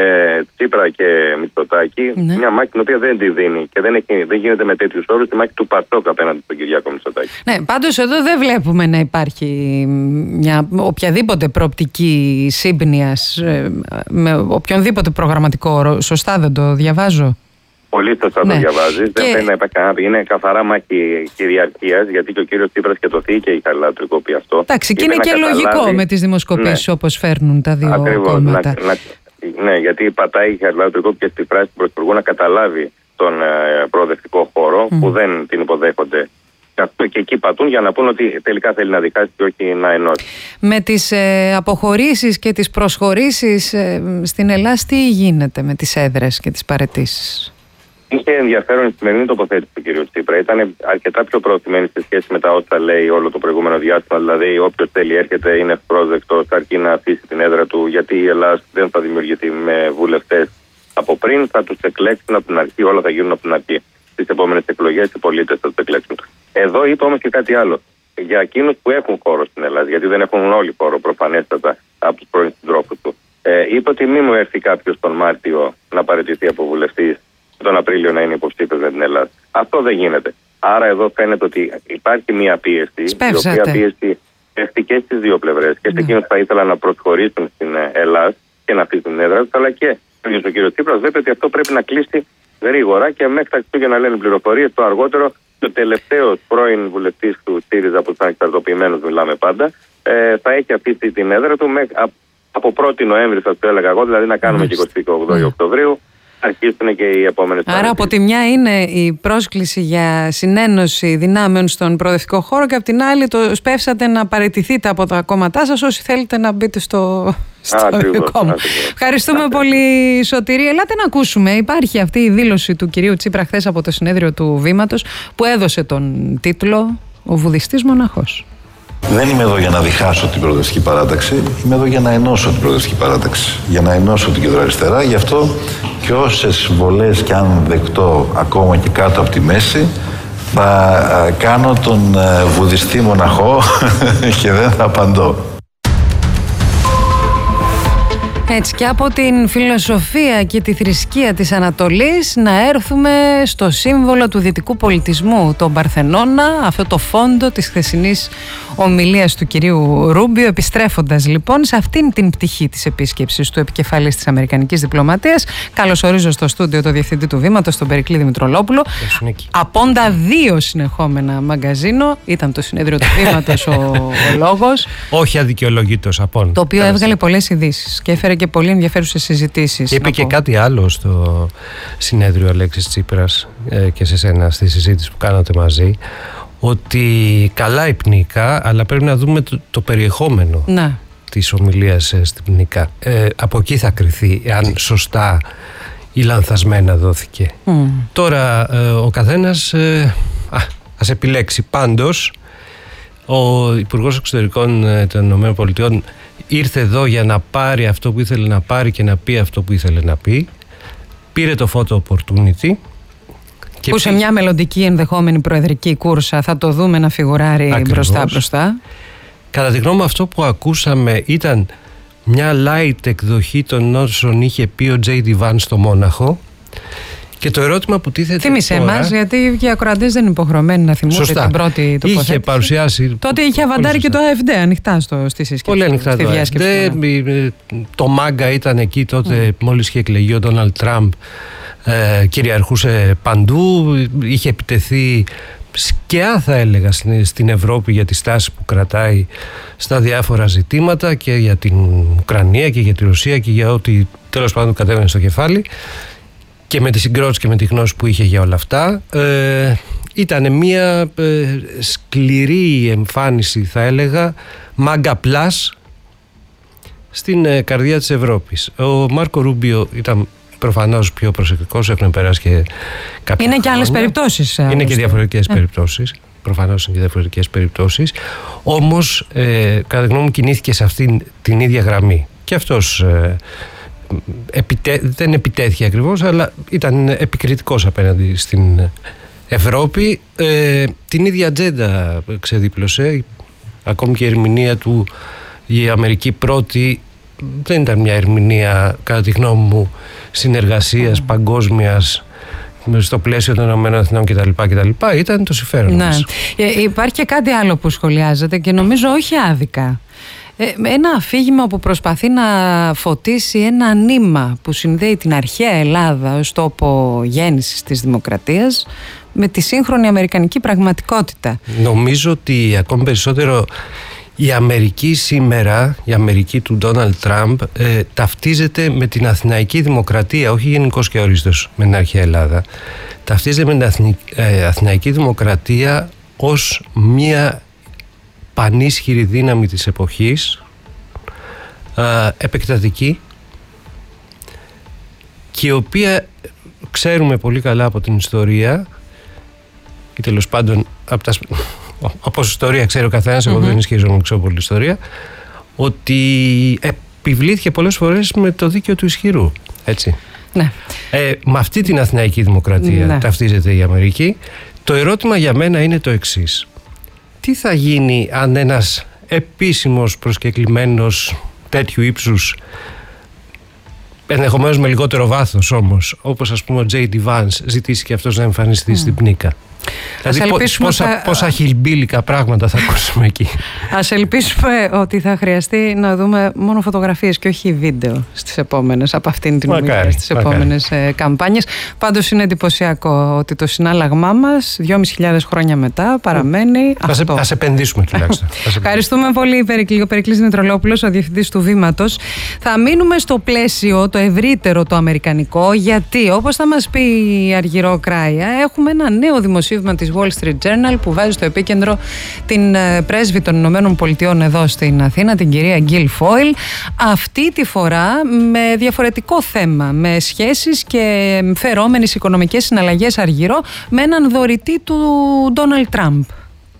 Τσίπρα και Μητσοτάκη. Ναι. Μια μάχη την οποία δεν τη δίνει και δεν γίνεται με τέτοιους όρους, τη μάχη του ΠΑΣΟΚ απέναντι στον Κυριάκο Μητσοτάκη. Ναι, πάντως εδώ δεν βλέπουμε να υπάρχει μια οποιαδήποτε προοπτική σύμπνοιας με οποιονδήποτε προγραμματικό όρο. Σωστά δεν το διαβάζω? Πολύ σωστά το διαβάζεις. Δεν θέλει να υπάρχει κανένα. Είναι καθαρά μάχη κυριαρχίας, γιατί και ο κύριος Τσίπρας και το θηκε η Χαριλάου Τρικούπη αυτό. Εντάξει, και είναι και λογικό με τις δημοσκοπήσεις, ναι, όπως φέρνουν τα δύο κόμματα. Ναι, γιατί πατάει η Χαριλάου Τρικούπη και στη φράση του Πρωθυπουργού να καταλάβει τον προοδευτικό χώρο, που δεν την υποδέχονται. Και εκεί πατούν για να πούν ότι τελικά θέλει να δικάσει και όχι να ενώσει. Με τις αποχωρήσεις και τις προσχωρήσεις στην Ελλάδα, τι γίνεται με τις έδρες και τις παραιτήσεις? Είχε ενδιαφέρον η σημερινή τοποθέτηση του κ. Τσίπρα. Ήταν αρκετά πιο προωθημένη σε σχέση με τα όσα λέει όλο το προηγούμενο διάστημα. Δηλαδή, όποιος θέλει έρχεται, είναι ευπρόσδεκτος, αρκεί να αφήσει την έδρα του, γιατί η Ελλάδα δεν θα δημιουργηθεί με βουλευτές από πριν, θα τους εκλέξουν από την αρχή, όλα θα γίνουν από την αρχή. Στις επόμενες εκλογές οι πολίτες θα τους εκλέξουν. Εδώ είπε όμως και κάτι άλλο. Για εκείνους που έχουν χώρο στην Ελλάδα, γιατί δεν έχουν όλοι χώρο προφανέστατα από τους πρώην συντρόφους του, είπε ότι μη μου έρθει κάποιος τον Μάρτιο να παραιτηθεί από βουλευτής, τον Απρίλιο να είναι υποψήφιος με την Ελλάδα. Αυτό δεν γίνεται. Άρα εδώ φαίνεται ότι υπάρχει μια πίεση, η οποία πίεση έρθει και στις δύο πλευρές. Και σε εκείνους θα ήθελαν να προσχωρήσουν στην Ελλάδα και να αφήσουν την έδρα τους, αλλά και ο κ. Τσίπρας βλέπει ότι αυτό πρέπει να κλείσει γρήγορα και μέχρι τα Χριστούγεννα λένε πληροφορίες. Το αργότερο, το τελευταίο πρώην βουλευτής του ΣΥΡΙΖΑ, που ήταν εξαρτοποιημένος, μιλάμε πάντα, θα έχει αφήσει την έδρα του από 1η Νοέμβρη, θα το έλεγα εγώ, δηλαδή να κάνουμε και 28 Οκτωβρίου. Αρχίσουν και οι επόμενες. Άρα από τη μια είναι η πρόσκληση για συνένωση δυνάμεων στον προοδευτικό χώρο και από την άλλη το σπεύσατε να παραιτηθείτε από τα κόμματά σας όσοι θέλετε να μπείτε στο κόμμα. Ευχαριστούμε πολύ, Σωτήρη. Ελάτε να ακούσουμε. Υπάρχει αυτή η δήλωση του κυρίου Τσίπρα χθες από το συνέδριο του Βήματος που έδωσε τον τίτλο «Ο βουδιστής μοναχός». Δεν είμαι εδώ για να διχάσω την Προοδευτική Παράταξη, είμαι εδώ για να ενώσω την Προοδευτική Παράταξη, για να ενώσω την κεντροαριστερά. Γι' αυτό και όσες βολές και αν δεκτώ ακόμα και κάτω από τη μέση, θα κάνω τον βουδιστή μοναχό και δεν θα απαντώ. Έτσι, και από την φιλοσοφία και τη θρησκεία της Ανατολής να έρθουμε στο σύμβολο του δυτικού πολιτισμού, τον Παρθενώνα, αυτό το φόντο της χθεσινής ομιλίας του κυρίου Ρούμπιο, επιστρέφοντας λοιπόν σε αυτήν την πτυχή της επίσκεψης του επικεφαλής της Αμερικανικής Διπλωματίας. Καλωσορίζω στο στούντιο το διευθυντή του Βήματος, τον Περικλή Δημητρολόπουλο. Απόντα 2 συνεχόμενα μαγκαζίνο, ήταν το συνέδριο του Βήματος ο λόγος. Όχι αδικαιολογήτως απόν. Το οποίο έβγαλε πολλές ειδήσεις και έφερε και πολύ ενδιαφέρουσες συζητήσεις. Και είπε και κάτι άλλο στο συνέδριο Αλέξης Τσίπρας και σε σένα στη συζήτηση που κάνατε μαζί, ότι καλά η ΠΝΙΚΑ, αλλά πρέπει να δούμε το περιεχόμενο της ομιλίας στην ΠΝΙΚΑ. Από εκεί θα κριθεί αν σωστά ή λανθασμένα δόθηκε. Τώρα ο καθένας ας επιλέξει. Πάντως ο Υπουργός Εξωτερικών των ΗΠΑ ήρθε εδώ για να πάρει αυτό που ήθελε να πάρει και να πει αυτό που ήθελε να πει. Πήρε το photo opportunity. Που σε μια μελλοντική ενδεχόμενη προεδρική κούρσα θα το δούμε να φιγουράρει μπροστά. Κατά τη γνώμη μου, αυτό που ακούσαμε ήταν μια light εκδοχή των όσων είχε πει ο J.D. Vance στο Μόναχο. Και το ερώτημα που τίθεται. Θύμισε εμάς, γιατί και οι ακροατές δεν είναι υποχρεωμένοι να θυμούνται την πρώτη τοποθέτηση. Είχε παρουσιάσει. Τότε είχε αβαντάρει και το AfD ανοιχτά στη συσκευή. Πολύ ανοιχτά το AfD. Το MAGA ήταν εκεί τότε, μόλις είχε εκλεγεί ο Ντόναλντ Τραμπ. Κυριαρχούσε παντού. Είχε επιτεθεί σκιά, θα έλεγα, στην Ευρώπη για τη στάση που κρατάει στα διάφορα ζητήματα και για την Ουκρανία και για τη Ρωσία και για ό,τι τέλος πάντων κατέβαινε στο κεφάλι. Και με τη συγκρότηση και με τη γνώση που είχε για όλα αυτά, ήταν μια σκληρή εμφάνιση, θα έλεγα, MAGA Plus στην καρδιά της Ευρώπης. Ο Μάρκο Ρούμπιο ήταν προφανώς πιο προσεκτικός, έχουν περάσει και κάποια χρόνια. Είναι και άλλες περιπτώσεις. Είναι και διαφορετικές περιπτώσεις. Προφανώς είναι και διαφορετικές περιπτώσεις. Όμως, κατά τη γνώμη μου, κινήθηκε σε αυτήν την ίδια γραμμή. Και αυτός δεν επιτέθηκε ακριβώς, αλλά ήταν επικριτικός απέναντι στην Ευρώπη. Την ίδια ατζέντα ξεδίπλωσε. Ακόμη και η ερμηνεία του, η Αμερική πρώτη, δεν ήταν μια ερμηνεία, κατά τη γνώμη μου, συνεργασίας παγκόσμιας στο πλαίσιο των ΗΠΑ κτλ. Ήταν το συμφέρον μας. Υπάρχει και κάτι άλλο που σχολιάζεται και νομίζω όχι άδικα. Ένα αφήγημα που προσπαθεί να φωτίσει ένα νήμα που συνδέει την αρχαία Ελλάδα ως τόπο γέννησης της δημοκρατίας με τη σύγχρονη αμερικανική πραγματικότητα. Νομίζω ότι ακόμη περισσότερο η Αμερική σήμερα, η Αμερική του Ντόναλντ Τραμπ, ταυτίζεται με την Αθηναϊκή Δημοκρατία, όχι γενικώς και ορίστως με την αρχαία Ελλάδα. Ταυτίζεται με την Αθηναϊκή Δημοκρατία ως μια πανίσχυρη δύναμη της εποχής, επεκτατική, και η οποία ξέρουμε πολύ καλά από την ιστορία, ή τέλος πάντων όπως ιστορία ξέρει ο καθένας, εγώ δεν ισχύζομαι, ξέρω πολύ ιστορία, ότι επιβλήθηκε πολλές φορές με το δίκαιο του ισχυρού, έτσι. Ναι. Με αυτή την Αθηναϊκή Δημοκρατία ταυτίζεται η Αμερική. Το ερώτημα για μένα είναι το εξής: τι θα γίνει αν ένας επίσημος προσκεκλημένος τέτοιου ύψους, ενδεχομένως με λιγότερο βάθος όμως, όπως ας πούμε ο J.D. Vance, ζητήσει και αυτός να εμφανιστεί στην ΠΝΙΚΑ? Δηλαδή πόσα χιλμπίλικα πράγματα θα ακούσουμε εκεί. Ας ελπίσουμε ότι θα χρειαστεί να δούμε μόνο φωτογραφίες και όχι βίντεο στις επόμενες, από αυτήν την ομιλία, στις επόμενες καμπάνιες. Πάντως είναι εντυπωσιακό ότι το συνάλλαγμά μας 2.500 χρόνια μετά παραμένει αυτό. Ας επενδύσουμε τουλάχιστον. Ευχαριστούμε πολύ, ο Περικλής Δημητρολόπουλος, ο Διευθυντής του Βήματος. Θα μείνουμε στο πλαίσιο το ευρύτερο, το αμερικανικό, γιατί όπως θα μας πει η Αργυρό Κράια, έχουμε ένα νέο δημοσίευμα της Wall Street Journal που βάζει στο επίκεντρο την πρέσβη των Ηνωμένων Πολιτειών εδώ στην Αθήνα, την κυρία Γκίλ Φόιλ, αυτή τη φορά με διαφορετικό θέμα, με σχέσεις και φερόμενες οικονομικές συναλλαγές, Αργυρό, με έναν δωρητή του Ντόναλντ Τραμπ.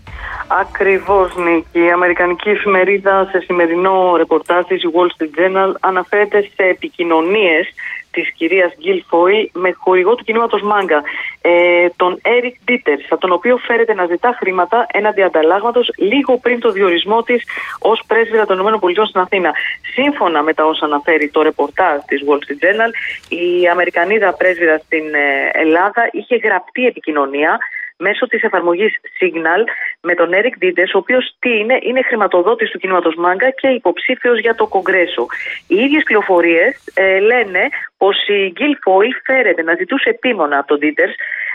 Ακριβώς, Νίκη. Η αμερικανική εφημερίδα σε σημερινό ρεπορτάζ της Wall Street Journal αναφέρεται σε επικοινωνίες της κυρίας Γκίλ Φόιλ με χορηγό του κινήματος Μάγκα, τον Έρικ Ντίτερς, από τον οποίο φέρεται να ζητά χρήματα έναντι ανταλλάγματος λίγο πριν το διορισμό της ως πρέσβυρα των ΗΠΑ στην Αθήνα. Σύμφωνα με τα όσα αναφέρει το ρεπορτάζ της Wall Street Journal, η Αμερικανίδα πρέσβυρα στην Ελλάδα είχε γραπτή επικοινωνία μέσω της εφαρμογής Signal με τον Έρικ Ντίτερς, ο οποίος είναι χρηματοδότης του κινήματος Μάγκα και υποψήφιος για το Κογκρέσο. Οι ίδιες πληροφορίες λένε πως η Γκίλ Φόιλ φέρεται να ζητούσε επίμονα από τον Ντίτερς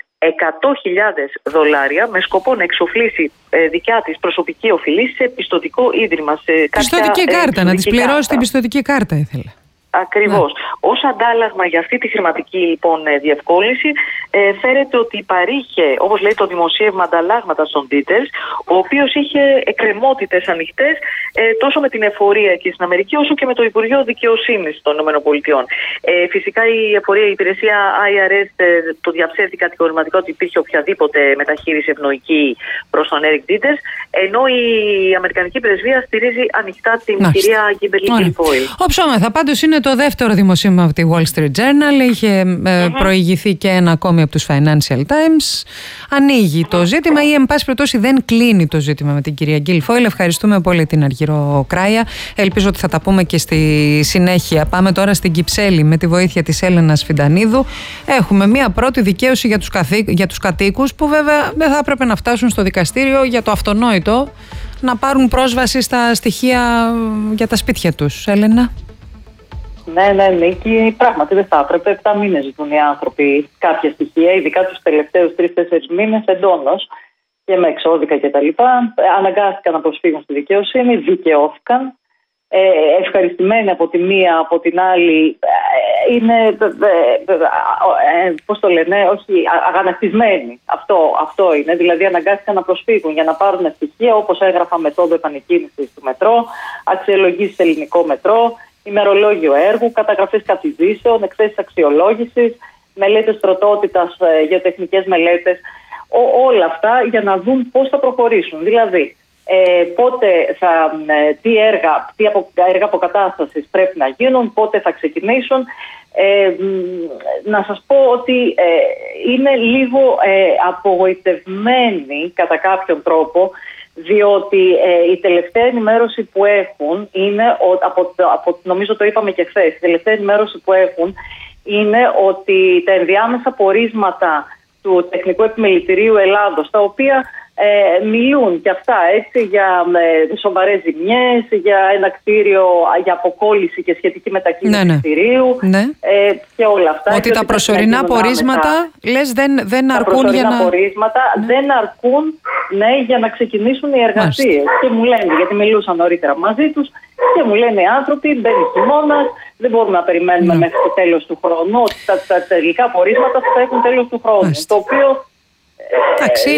$100,000 με σκοπό να εξοφλήσει δικιά της προσωπική οφειλή σε πιστωτικό ίδρυμα. Σε πιστωτική κάρτα, να της πληρώσει την πιστωτική κάρτα ήθελε. Ακριβώς. Ως αντάλλαγμα για αυτή τη χρηματική λοιπόν διευκόλυνση φέρεται ότι παρήχε, όπως λέει το δημοσίευμα, ανταλλάγματα στον Ντίτερς, ο οποίος είχε εκκρεμότητες ανοιχτές τόσο με την εφορία εκεί στην Αμερική όσο και με το Υπουργείο Δικαιοσύνης των ΗΠΑ. Φυσικά η εφορία, η υπηρεσία IRS το διαψεύδει κατηγορηματικά ότι υπήρχε οποιαδήποτε μεταχείριση ευνοϊκή προς τον Έρικ Ντίτερς, ενώ η Αμερικανική πρεσβεία στηρίζει ανοιχτά την κυρία Γκίμπερλι Γκίλ Φόιλ. Όψωμεθα, πάντως είναι το δεύτερο δημοσίευμα από τη Wall Street Journal. Είχε προηγηθεί και ένα ακόμη από τους Financial Times. Ανοίγει το ζήτημα ή εν πάση περιπτώσει δεν κλείνει το ζήτημα με την κυρία Γκίλ Φόιλ. Ευχαριστούμε πολύ την Αργύρο Κράια. Ελπίζω ότι θα τα πούμε και στη συνέχεια. Πάμε τώρα στην Κυψέλη με τη βοήθεια της Έλενας Φιντανίδου. Έχουμε μία πρώτη δικαίωση για τους κατοίκους που βέβαια δεν θα έπρεπε να φτάσουν στο δικαστήριο για το αυτονόητο να πάρουν πρόσβαση στα στοιχεία για τα σπίτια τους. Έλενα. Ναι, Νίκη, πράγματι δεν θα έπρεπε. 7 μήνες ζητούν οι άνθρωποι κάποια στοιχεία, ειδικά τους τελευταίους 3-4 μήνες εντόνως και με εξώδικα κτλ. Αναγκάστηκαν να προσφύγουν στη δικαιοσύνη, δικαιώθηκαν. Ευχαριστημένοι από τη μία, από την άλλη, είναι, πώς το λένε, όχι, αγανακτισμένοι. Αυτό είναι, δηλαδή αναγκάστηκαν να προσφύγουν για να πάρουν στοιχεία όπως έγραφα μεθόδου επανεκκίνησης του μετρό, αξιολογήσεις σε ελληνικό μετρό, ημερολόγιο έργου, καταγραφές καθηγήσεων, εκθέσεις αξιολόγησης, μελέτες τροτότητας, γεωτεχνικές μελέτες, όλα αυτά για να δουν πώς θα προχωρήσουν. Δηλαδή, πότε τι έργα αποκατάστασης πρέπει να γίνουν, πότε θα ξεκινήσουν. Να σας πω ότι είναι λίγο απογοητευμένοι κατά κάποιον τρόπο, διότι η τελευταία ενημέρωση που έχουν είναι, νομίζω το είπαμε και χθες, η τελευταία ενημέρωση που έχουν είναι ότι τα ενδιάμεσα πορίσματα του Τεχνικού Επιμελητηρίου Ελλάδος, τα οποία μιλούν και αυτά έτσι για σοβαρές ζημιές, για ένα κτίριο, για αποκόλληση και σχετική μετακίνηση κτηρίου και όλα αυτά. Ότι τα προσωρινά πορίσματα λες δεν αρκούν για να... Τα πορίσματα δεν αρκούν για να ξεκινήσουν οι εργασίες. Και μου λένε, γιατί μιλούσαν νωρίτερα μαζί τους, και μου λένε οι άνθρωποι, μπαίνει χειμώνας, δεν μπορούμε να περιμένουμε μέχρι το τέλος του χρόνου, ότι τα τελικά πορίσματα θα έχουν τέλος του χρόνου. Το οποίο εντάξει,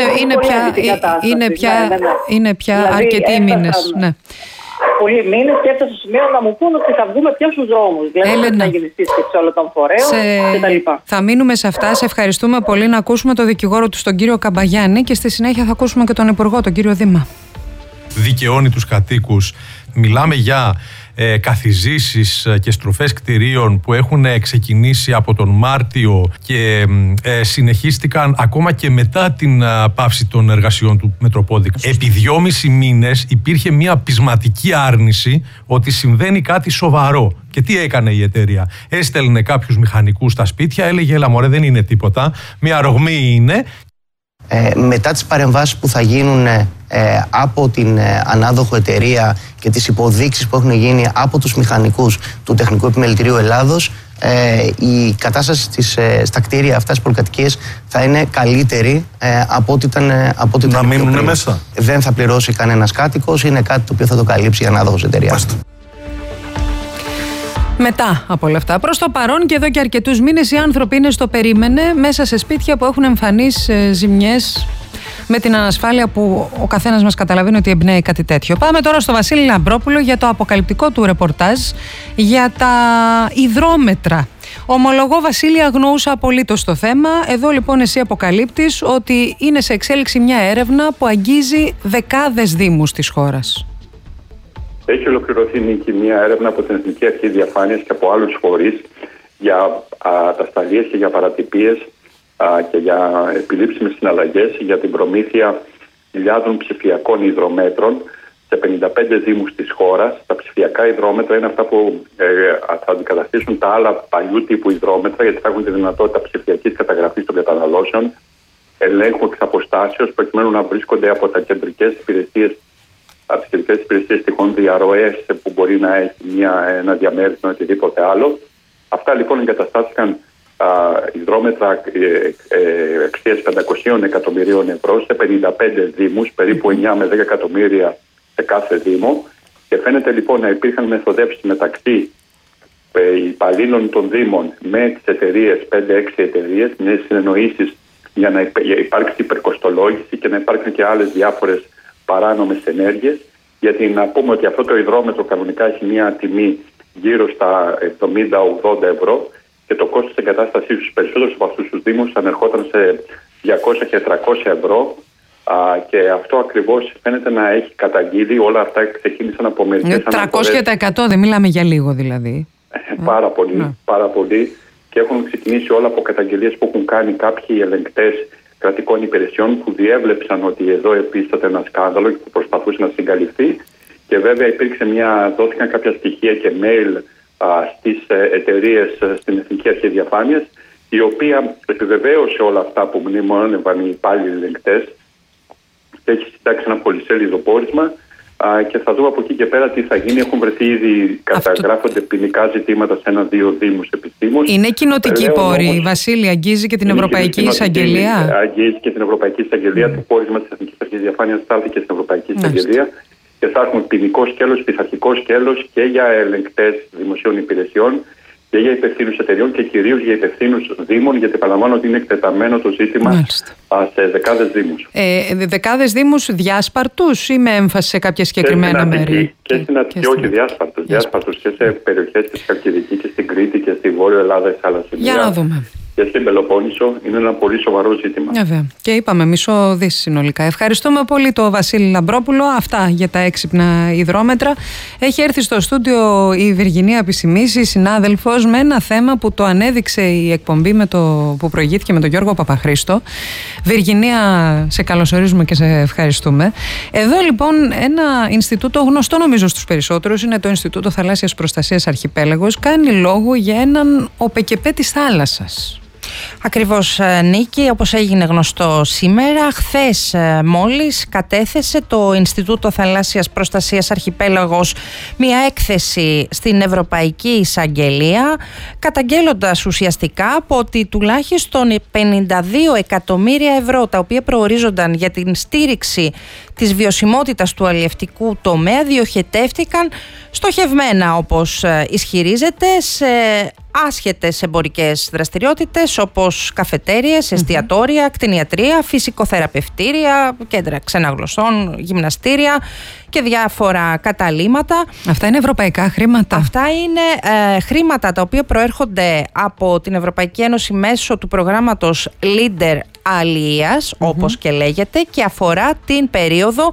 είναι πια δηλαδή, αρκετοί μήνες. Ναι. Πολλοί μήνες και έφτασε στο σημείο να μου πούν ότι θα βγούμε πια στους δρόμους. Δηλαδή να γίνει σύσκεψη όλων των φορέων κτλ. Θα μείνουμε σε αυτά. Σε ευχαριστούμε πολύ. Να ακούσουμε τον δικηγόρο του, τον κύριο Καμπαγιάννη, και στη συνέχεια θα ακούσουμε και τον Υπουργό, τον κύριο Δήμα. Δικαιώνει τους κατοίκους. Μιλάμε για καθιζήσεις και στροφές κτηρίων που έχουν ξεκινήσει από τον Μάρτιο και συνεχίστηκαν ακόμα και μετά την πάυση των εργασιών του Μετροπόδικα. Επί 2,5 μήνες υπήρχε μια πεισματική άρνηση ότι συμβαίνει κάτι σοβαρό. Και τι έκανε η εταιρεία? Έστελνε κάποιους μηχανικούς στα σπίτια, έλεγε έλα μωρέ, δεν είναι τίποτα, μια ρογμή είναι. Μετά τις παρεμβάσεις που θα γίνουν από την ανάδοχο εταιρεία και τις υποδείξεις που έχουν γίνει από τους μηχανικούς του Τεχνικού Επιμελητηρίου Ελλάδος, η κατάσταση στα κτίρια αυτά, στις πολυκατοικίες, θα είναι καλύτερη από ό,τι ήταν να μείνουν πριν. Μέσα. Δεν θα πληρώσει κανένας κάτοικος, είναι κάτι το οποίο θα το καλύψει η ανάδοχος εταιρεία. Μετά από όλα αυτά, προς το παρόν και εδώ και αρκετούς μήνες, οι άνθρωποι είναι στο περίμενε μέσα σε σπίτια που έχουν εμφανείς ζημιές με την ανασφάλεια που ο καθένας μας καταλαβαίνει ότι εμπνέει κάτι τέτοιο. Πάμε τώρα στο Βασίλη Λαμπρόπουλο για το αποκαλυπτικό του ρεπορτάζ για τα υδρόμετρα. Ομολογώ, Βασίλη, αγνοούσα απολύτως το θέμα. Εδώ λοιπόν εσύ αποκαλύπτεις ότι είναι σε εξέλιξη μια έρευνα που αγγίζει δεκάδες δήμους της χώρας. Έχει ολοκληρωθεί, Νίκη, μια έρευνα από την Εθνική Αρχή Διαφάνειας και από άλλους φορείς για ατασταλίες και για παρατυπίες και για επιλήψιμες συναλλαγές για την προμήθεια χιλιάδων ψηφιακών υδρομέτρων σε 55 δήμους της χώρας. Τα ψηφιακά υδρόμετρα είναι αυτά που θα αντικαταστήσουν τα άλλα παλιού τύπου υδρόμετρα, γιατί θα έχουν τη δυνατότητα ψηφιακής καταγραφής των καταναλώσεων, ελέγχου εξ αποστάσεως, προκειμένου να βρίσκονται από τα κεντρικές υπηρεσίες, από τις κεντρικές υπηρεσίες τυχόν διαρροές που μπορεί να έχει ένα διαμέρισμα ή οτιδήποτε άλλο. Αυτά λοιπόν εγκαταστάθηκαν υδρόμετρα αξίας 500 εκατομμυρίων ευρώ σε 55 δήμους, περίπου 9 με 10 εκατομμύρια σε κάθε δήμο, και φαίνεται λοιπόν να υπήρχαν μεθοδεύσεις μεταξύ υπαλλήλων των δήμων με τις εταιρείες, 5-6 εταιρείες, με συνεννοήσεις για να υπάρξει υπερκοστολόγηση και να υπάρξουν και άλλες διάφορες παράνομες ενέργειες, γιατί να πούμε ότι αυτό το υδρόμετρο κανονικά έχει μια τιμή γύρω στα 70-80 ευρώ και το κόστος εγκατάστασής στους περισσότερους από αυτούς τους δήμους ανερχόταν σε 200 και 300 ευρώ. Και αυτό ακριβώς φαίνεται να έχει καταγγείλει. Όλα αυτά ξεκίνησαν από μερικές αναφορές. 300% δεν μιλάμε για λίγο δηλαδή. Πάρα πολύ, πάρα πολύ. Και έχουν ξεκινήσει όλα από καταγγελίες που έχουν κάνει κάποιοι ελεγκτές κρατικών υπηρεσιών που διέβλεψαν ότι εδώ επίσταται ένα σκάνδαλο και που προσπαθούσε να συγκαλυφθεί. Και βέβαια δόθηκαν κάποια στοιχεία και mail στις εταιρείες στην Εθνική Αρχή Διαφάνειας, η οποία επιβεβαίωσε όλα αυτά που μνημόνευαν οι υπάλληλοι ελεγκτές και έχει συντάξει ένα πολυσέλιδο πόρισμα, και θα δούμε από εκεί και πέρα τι θα γίνει. Έχουν βρεθεί ήδη, καταγράφονται ποινικά ζητήματα σε 1-2 δήμους επιστήμους. Είναι κοινοτική πόρη, Βασίλη, αγγίζει και την Ευρωπαϊκή Εισαγγελία. Αγγίζει και την Ευρωπαϊκή Εισαγγελία. Το πόρισμα της Εθνικής Αρχής Διαφάνειας στάλθηκε στην Ευρωπαϊκή Εισαγγελία. Και θα έχουμε ποινικό σκέλος, πειθαρχικό σκέλος και για ελεγκτές δημοσίων υπηρεσιών και για υπευθύνους εταιριών και κυρίως για υπευθύνους δήμων, γιατί επαναλαμβάνω ότι είναι εκτεταμένο το ζήτημα σε δεκάδες δήμους. Δεκάδες δήμους διάσπαρτους ή με έμφαση σε κάποια συγκεκριμένα μέρη? Και στην Αττική, όχι διάσπαρτους και σε περιοχές της Χαλκιδική και στην Κρήτη και στη Βόρεια Ελλάδα, σε άλλα σημεία. Για να δούμε. Και στην Πελοπόννησο είναι ένα πολύ σοβαρό ζήτημα. Βέβαια. Και είπαμε μισό δις συνολικά. Ευχαριστούμε πολύ τον Βασίλη Λαμπρόπουλο. Αυτά για τα έξυπνα υδρόμετρα. Έχει έρθει στο στούντιο η Βυργινία Επισημίση, συνάδελφος, με ένα θέμα που το ανέδειξε η εκπομπή που προηγήθηκε με τον Γιώργο Παπαχρήστο. Βυργινία, σε καλωσορίζουμε και σε ευχαριστούμε. Εδώ λοιπόν ένα Ινστιτούτο γνωστό νομίζω στους περισσότερους, είναι το Ινστιτούτο Θαλάσσιας Προστασίας Αρχιπέλαγος, κάνει λόγο για έναν ΟΠΕΚΕΠΕ της θάλασσας. Ακριβώς, Νίκη, όπως έγινε γνωστό σήμερα, χθες μόλις κατέθεσε το Ινστιτούτο Θαλάσσιας Προστασίας Αρχιπέλαγος μια έκθεση στην Ευρωπαϊκή Εισαγγελία, καταγγέλλοντας ουσιαστικά ότι τουλάχιστον 52 εκατομμύρια ευρώ, τα οποία προορίζονταν για την στήριξη της βιωσιμότητας του αλλιευτικού τομέα, διοχετεύτηκαν στοχευμένα, όπως ισχυρίζεται, σε άσχετες εμπορικές δραστηριότητες όπως καφετέριες, εστιατόρια, κτηνιατρία, φυσικοθεραπευτήρια, κέντρα ξεναγλωσσών, γυμναστήρια και διάφορα καταλύματα. Αυτά είναι ευρωπαϊκά χρήματα? Αυτά είναι χρήματα τα οποία προέρχονται από την Ευρωπαϊκή Ένωση μέσω του προγράμματος Leader Αλίας, όπως και λέγεται, και αφορά την περίοδο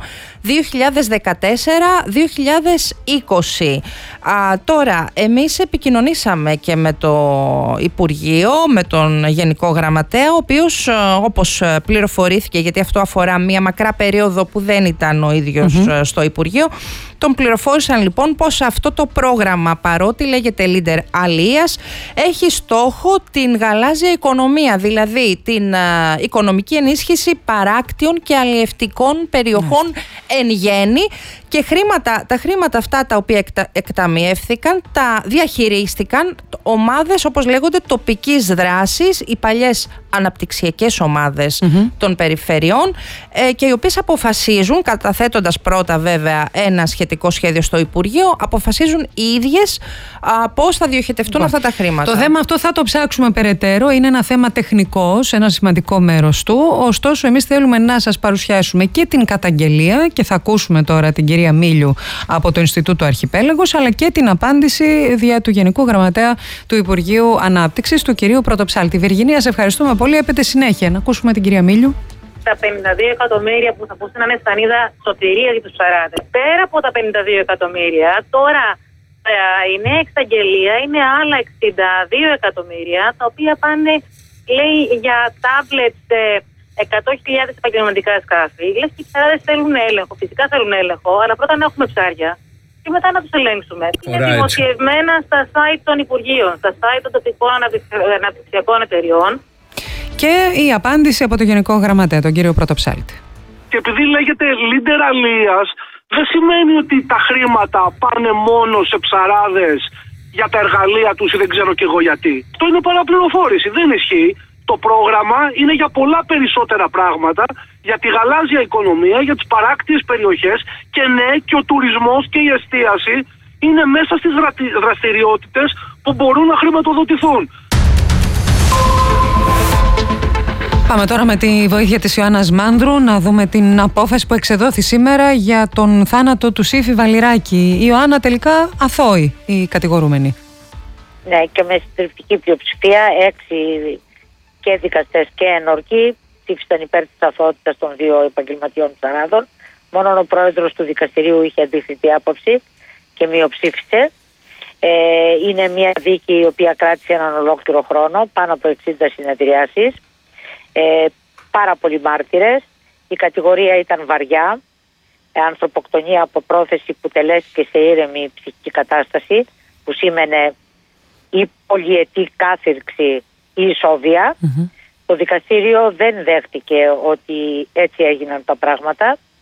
2014-2020. Τώρα, εμείς επικοινωνήσαμε και με το Υπουργείο, με τον Γενικό Γραμματέα, ο οποίος, όπως πληροφορήθηκε, γιατί αυτό αφορά μια μακρά περίοδο που δεν ήταν ο ίδιος στο Υπουργείο, τον πληροφόρησαν λοιπόν πως αυτό το πρόγραμμα, παρότι λέγεται Leader Αλίας, έχει στόχο την γαλάζια οικονομία, δηλαδή την οικονομική ενίσχυση παράκτιων και αλλιευτικών περιοχών εν γέννη, Και τα χρήματα αυτά τα οποία εκταμιεύθηκαν τα διαχειρίστηκαν ομάδες, όπως λέγονται, τοπικής δράσης, οι παλιές αναπτυξιακές ομάδες των περιφερειών, και οι οποίες αποφασίζουν, καταθέτοντας πρώτα βέβαια ένα σχετικό σχέδιο στο Υπουργείο, αποφασίζουν οι ίδιες πώς θα διοχετευτούν αυτά τα χρήματα. Το θέμα αυτό θα το ψάξουμε περαιτέρω. Είναι ένα θέμα τεχνικό, ένα σημαντικό μέρος του. Ωστόσο, εμείς θέλουμε να σας παρουσιάσουμε και την καταγγελία, και θα ακούσουμε τώρα την κυρία Μίλιου από το Ινστιτούτο Αρχιπέλαγος, αλλά και την απάντηση δια του Γενικού Γραμματέα του Υπουργείου Ανάπτυξης, του κυρίου Πρωτοψάλτη. Βιργινία, σε ευχαριστούμε πολύ. Έπεται συνέχεια. Να ακούσουμε την κυρία Μίλιου. Τα 52 εκατομμύρια που θα πούσαν είναι στανίδα σωτηρία για τους ψαράδες. Πέρα από τα 52 εκατομμύρια, τώρα η νέα εξαγγελία είναι άλλα 62 εκατομμύρια, τα οποία πάνε, λέει, για τάμπλετς 100.000 επαγγελματικά σκάφη. Λες και οι ψαράδες θέλουν έλεγχο. Φυσικά θέλουν έλεγχο, αλλά πρώτα να έχουμε ψάρια και μετά να τους ελέγξουμε. Είναι δημοσιευμένα στα site των Υπουργείων, στα site των τοπικών αναπτυξιακών εταιριών. Και η απάντηση από τον Γενικό Γραμματέα, τον κύριο Πρωτοψάλτη. Και επειδή λέγεται leader αλίας, δεν σημαίνει ότι τα χρήματα πάνε μόνο σε ψαράδες για τα εργαλεία τους ή δεν ξέρω κι εγώ γιατί. Αυτό είναι παραπληροφόρηση, δεν ισχύει. Το πρόγραμμα είναι για πολλά περισσότερα πράγματα, για τη γαλάζια οικονομία, για τις παράκτιες περιοχές, και ναι, και ο τουρισμός και η εστίαση είναι μέσα στις δραστηριότητες που μπορούν να χρηματοδοτηθούν. Πάμε τώρα με τη βοήθεια της Ιωάννας Μάνδρου να δούμε την απόφαση που εξεδόθη σήμερα για τον θάνατο του Σύφη Βαλιράκη. Η Ιωάννα, τελικά αθώοι οι κατηγορούμενοι. Ναι, και με συντριπτική πλειοψηφία 6 και δικαστές και ενορκοί ψήφισαν υπέρ της αθωότητας των 2 επαγγελματιών ψαράδων. Μόνο ο πρόεδρος του δικαστηρίου είχε αντίθετη άποψη και μειοψήφισε. Είναι μια δίκη η οποία κράτησε έναν ολόκληρο χρόνο, πάνω από 60 συνεδριάσεις. Πάρα πολλοί μάρτυρες. Η κατηγορία ήταν βαριά, ανθρωποκτονία από πρόθεση που τελέστηκε σε ήρεμη ψυχική κατάσταση, που σήμαινε ή πολυετή κάθυρξη ή ισόβια. Το δικαστήριο δεν δέχτηκε ότι έτσι έγιναν τα πράγματα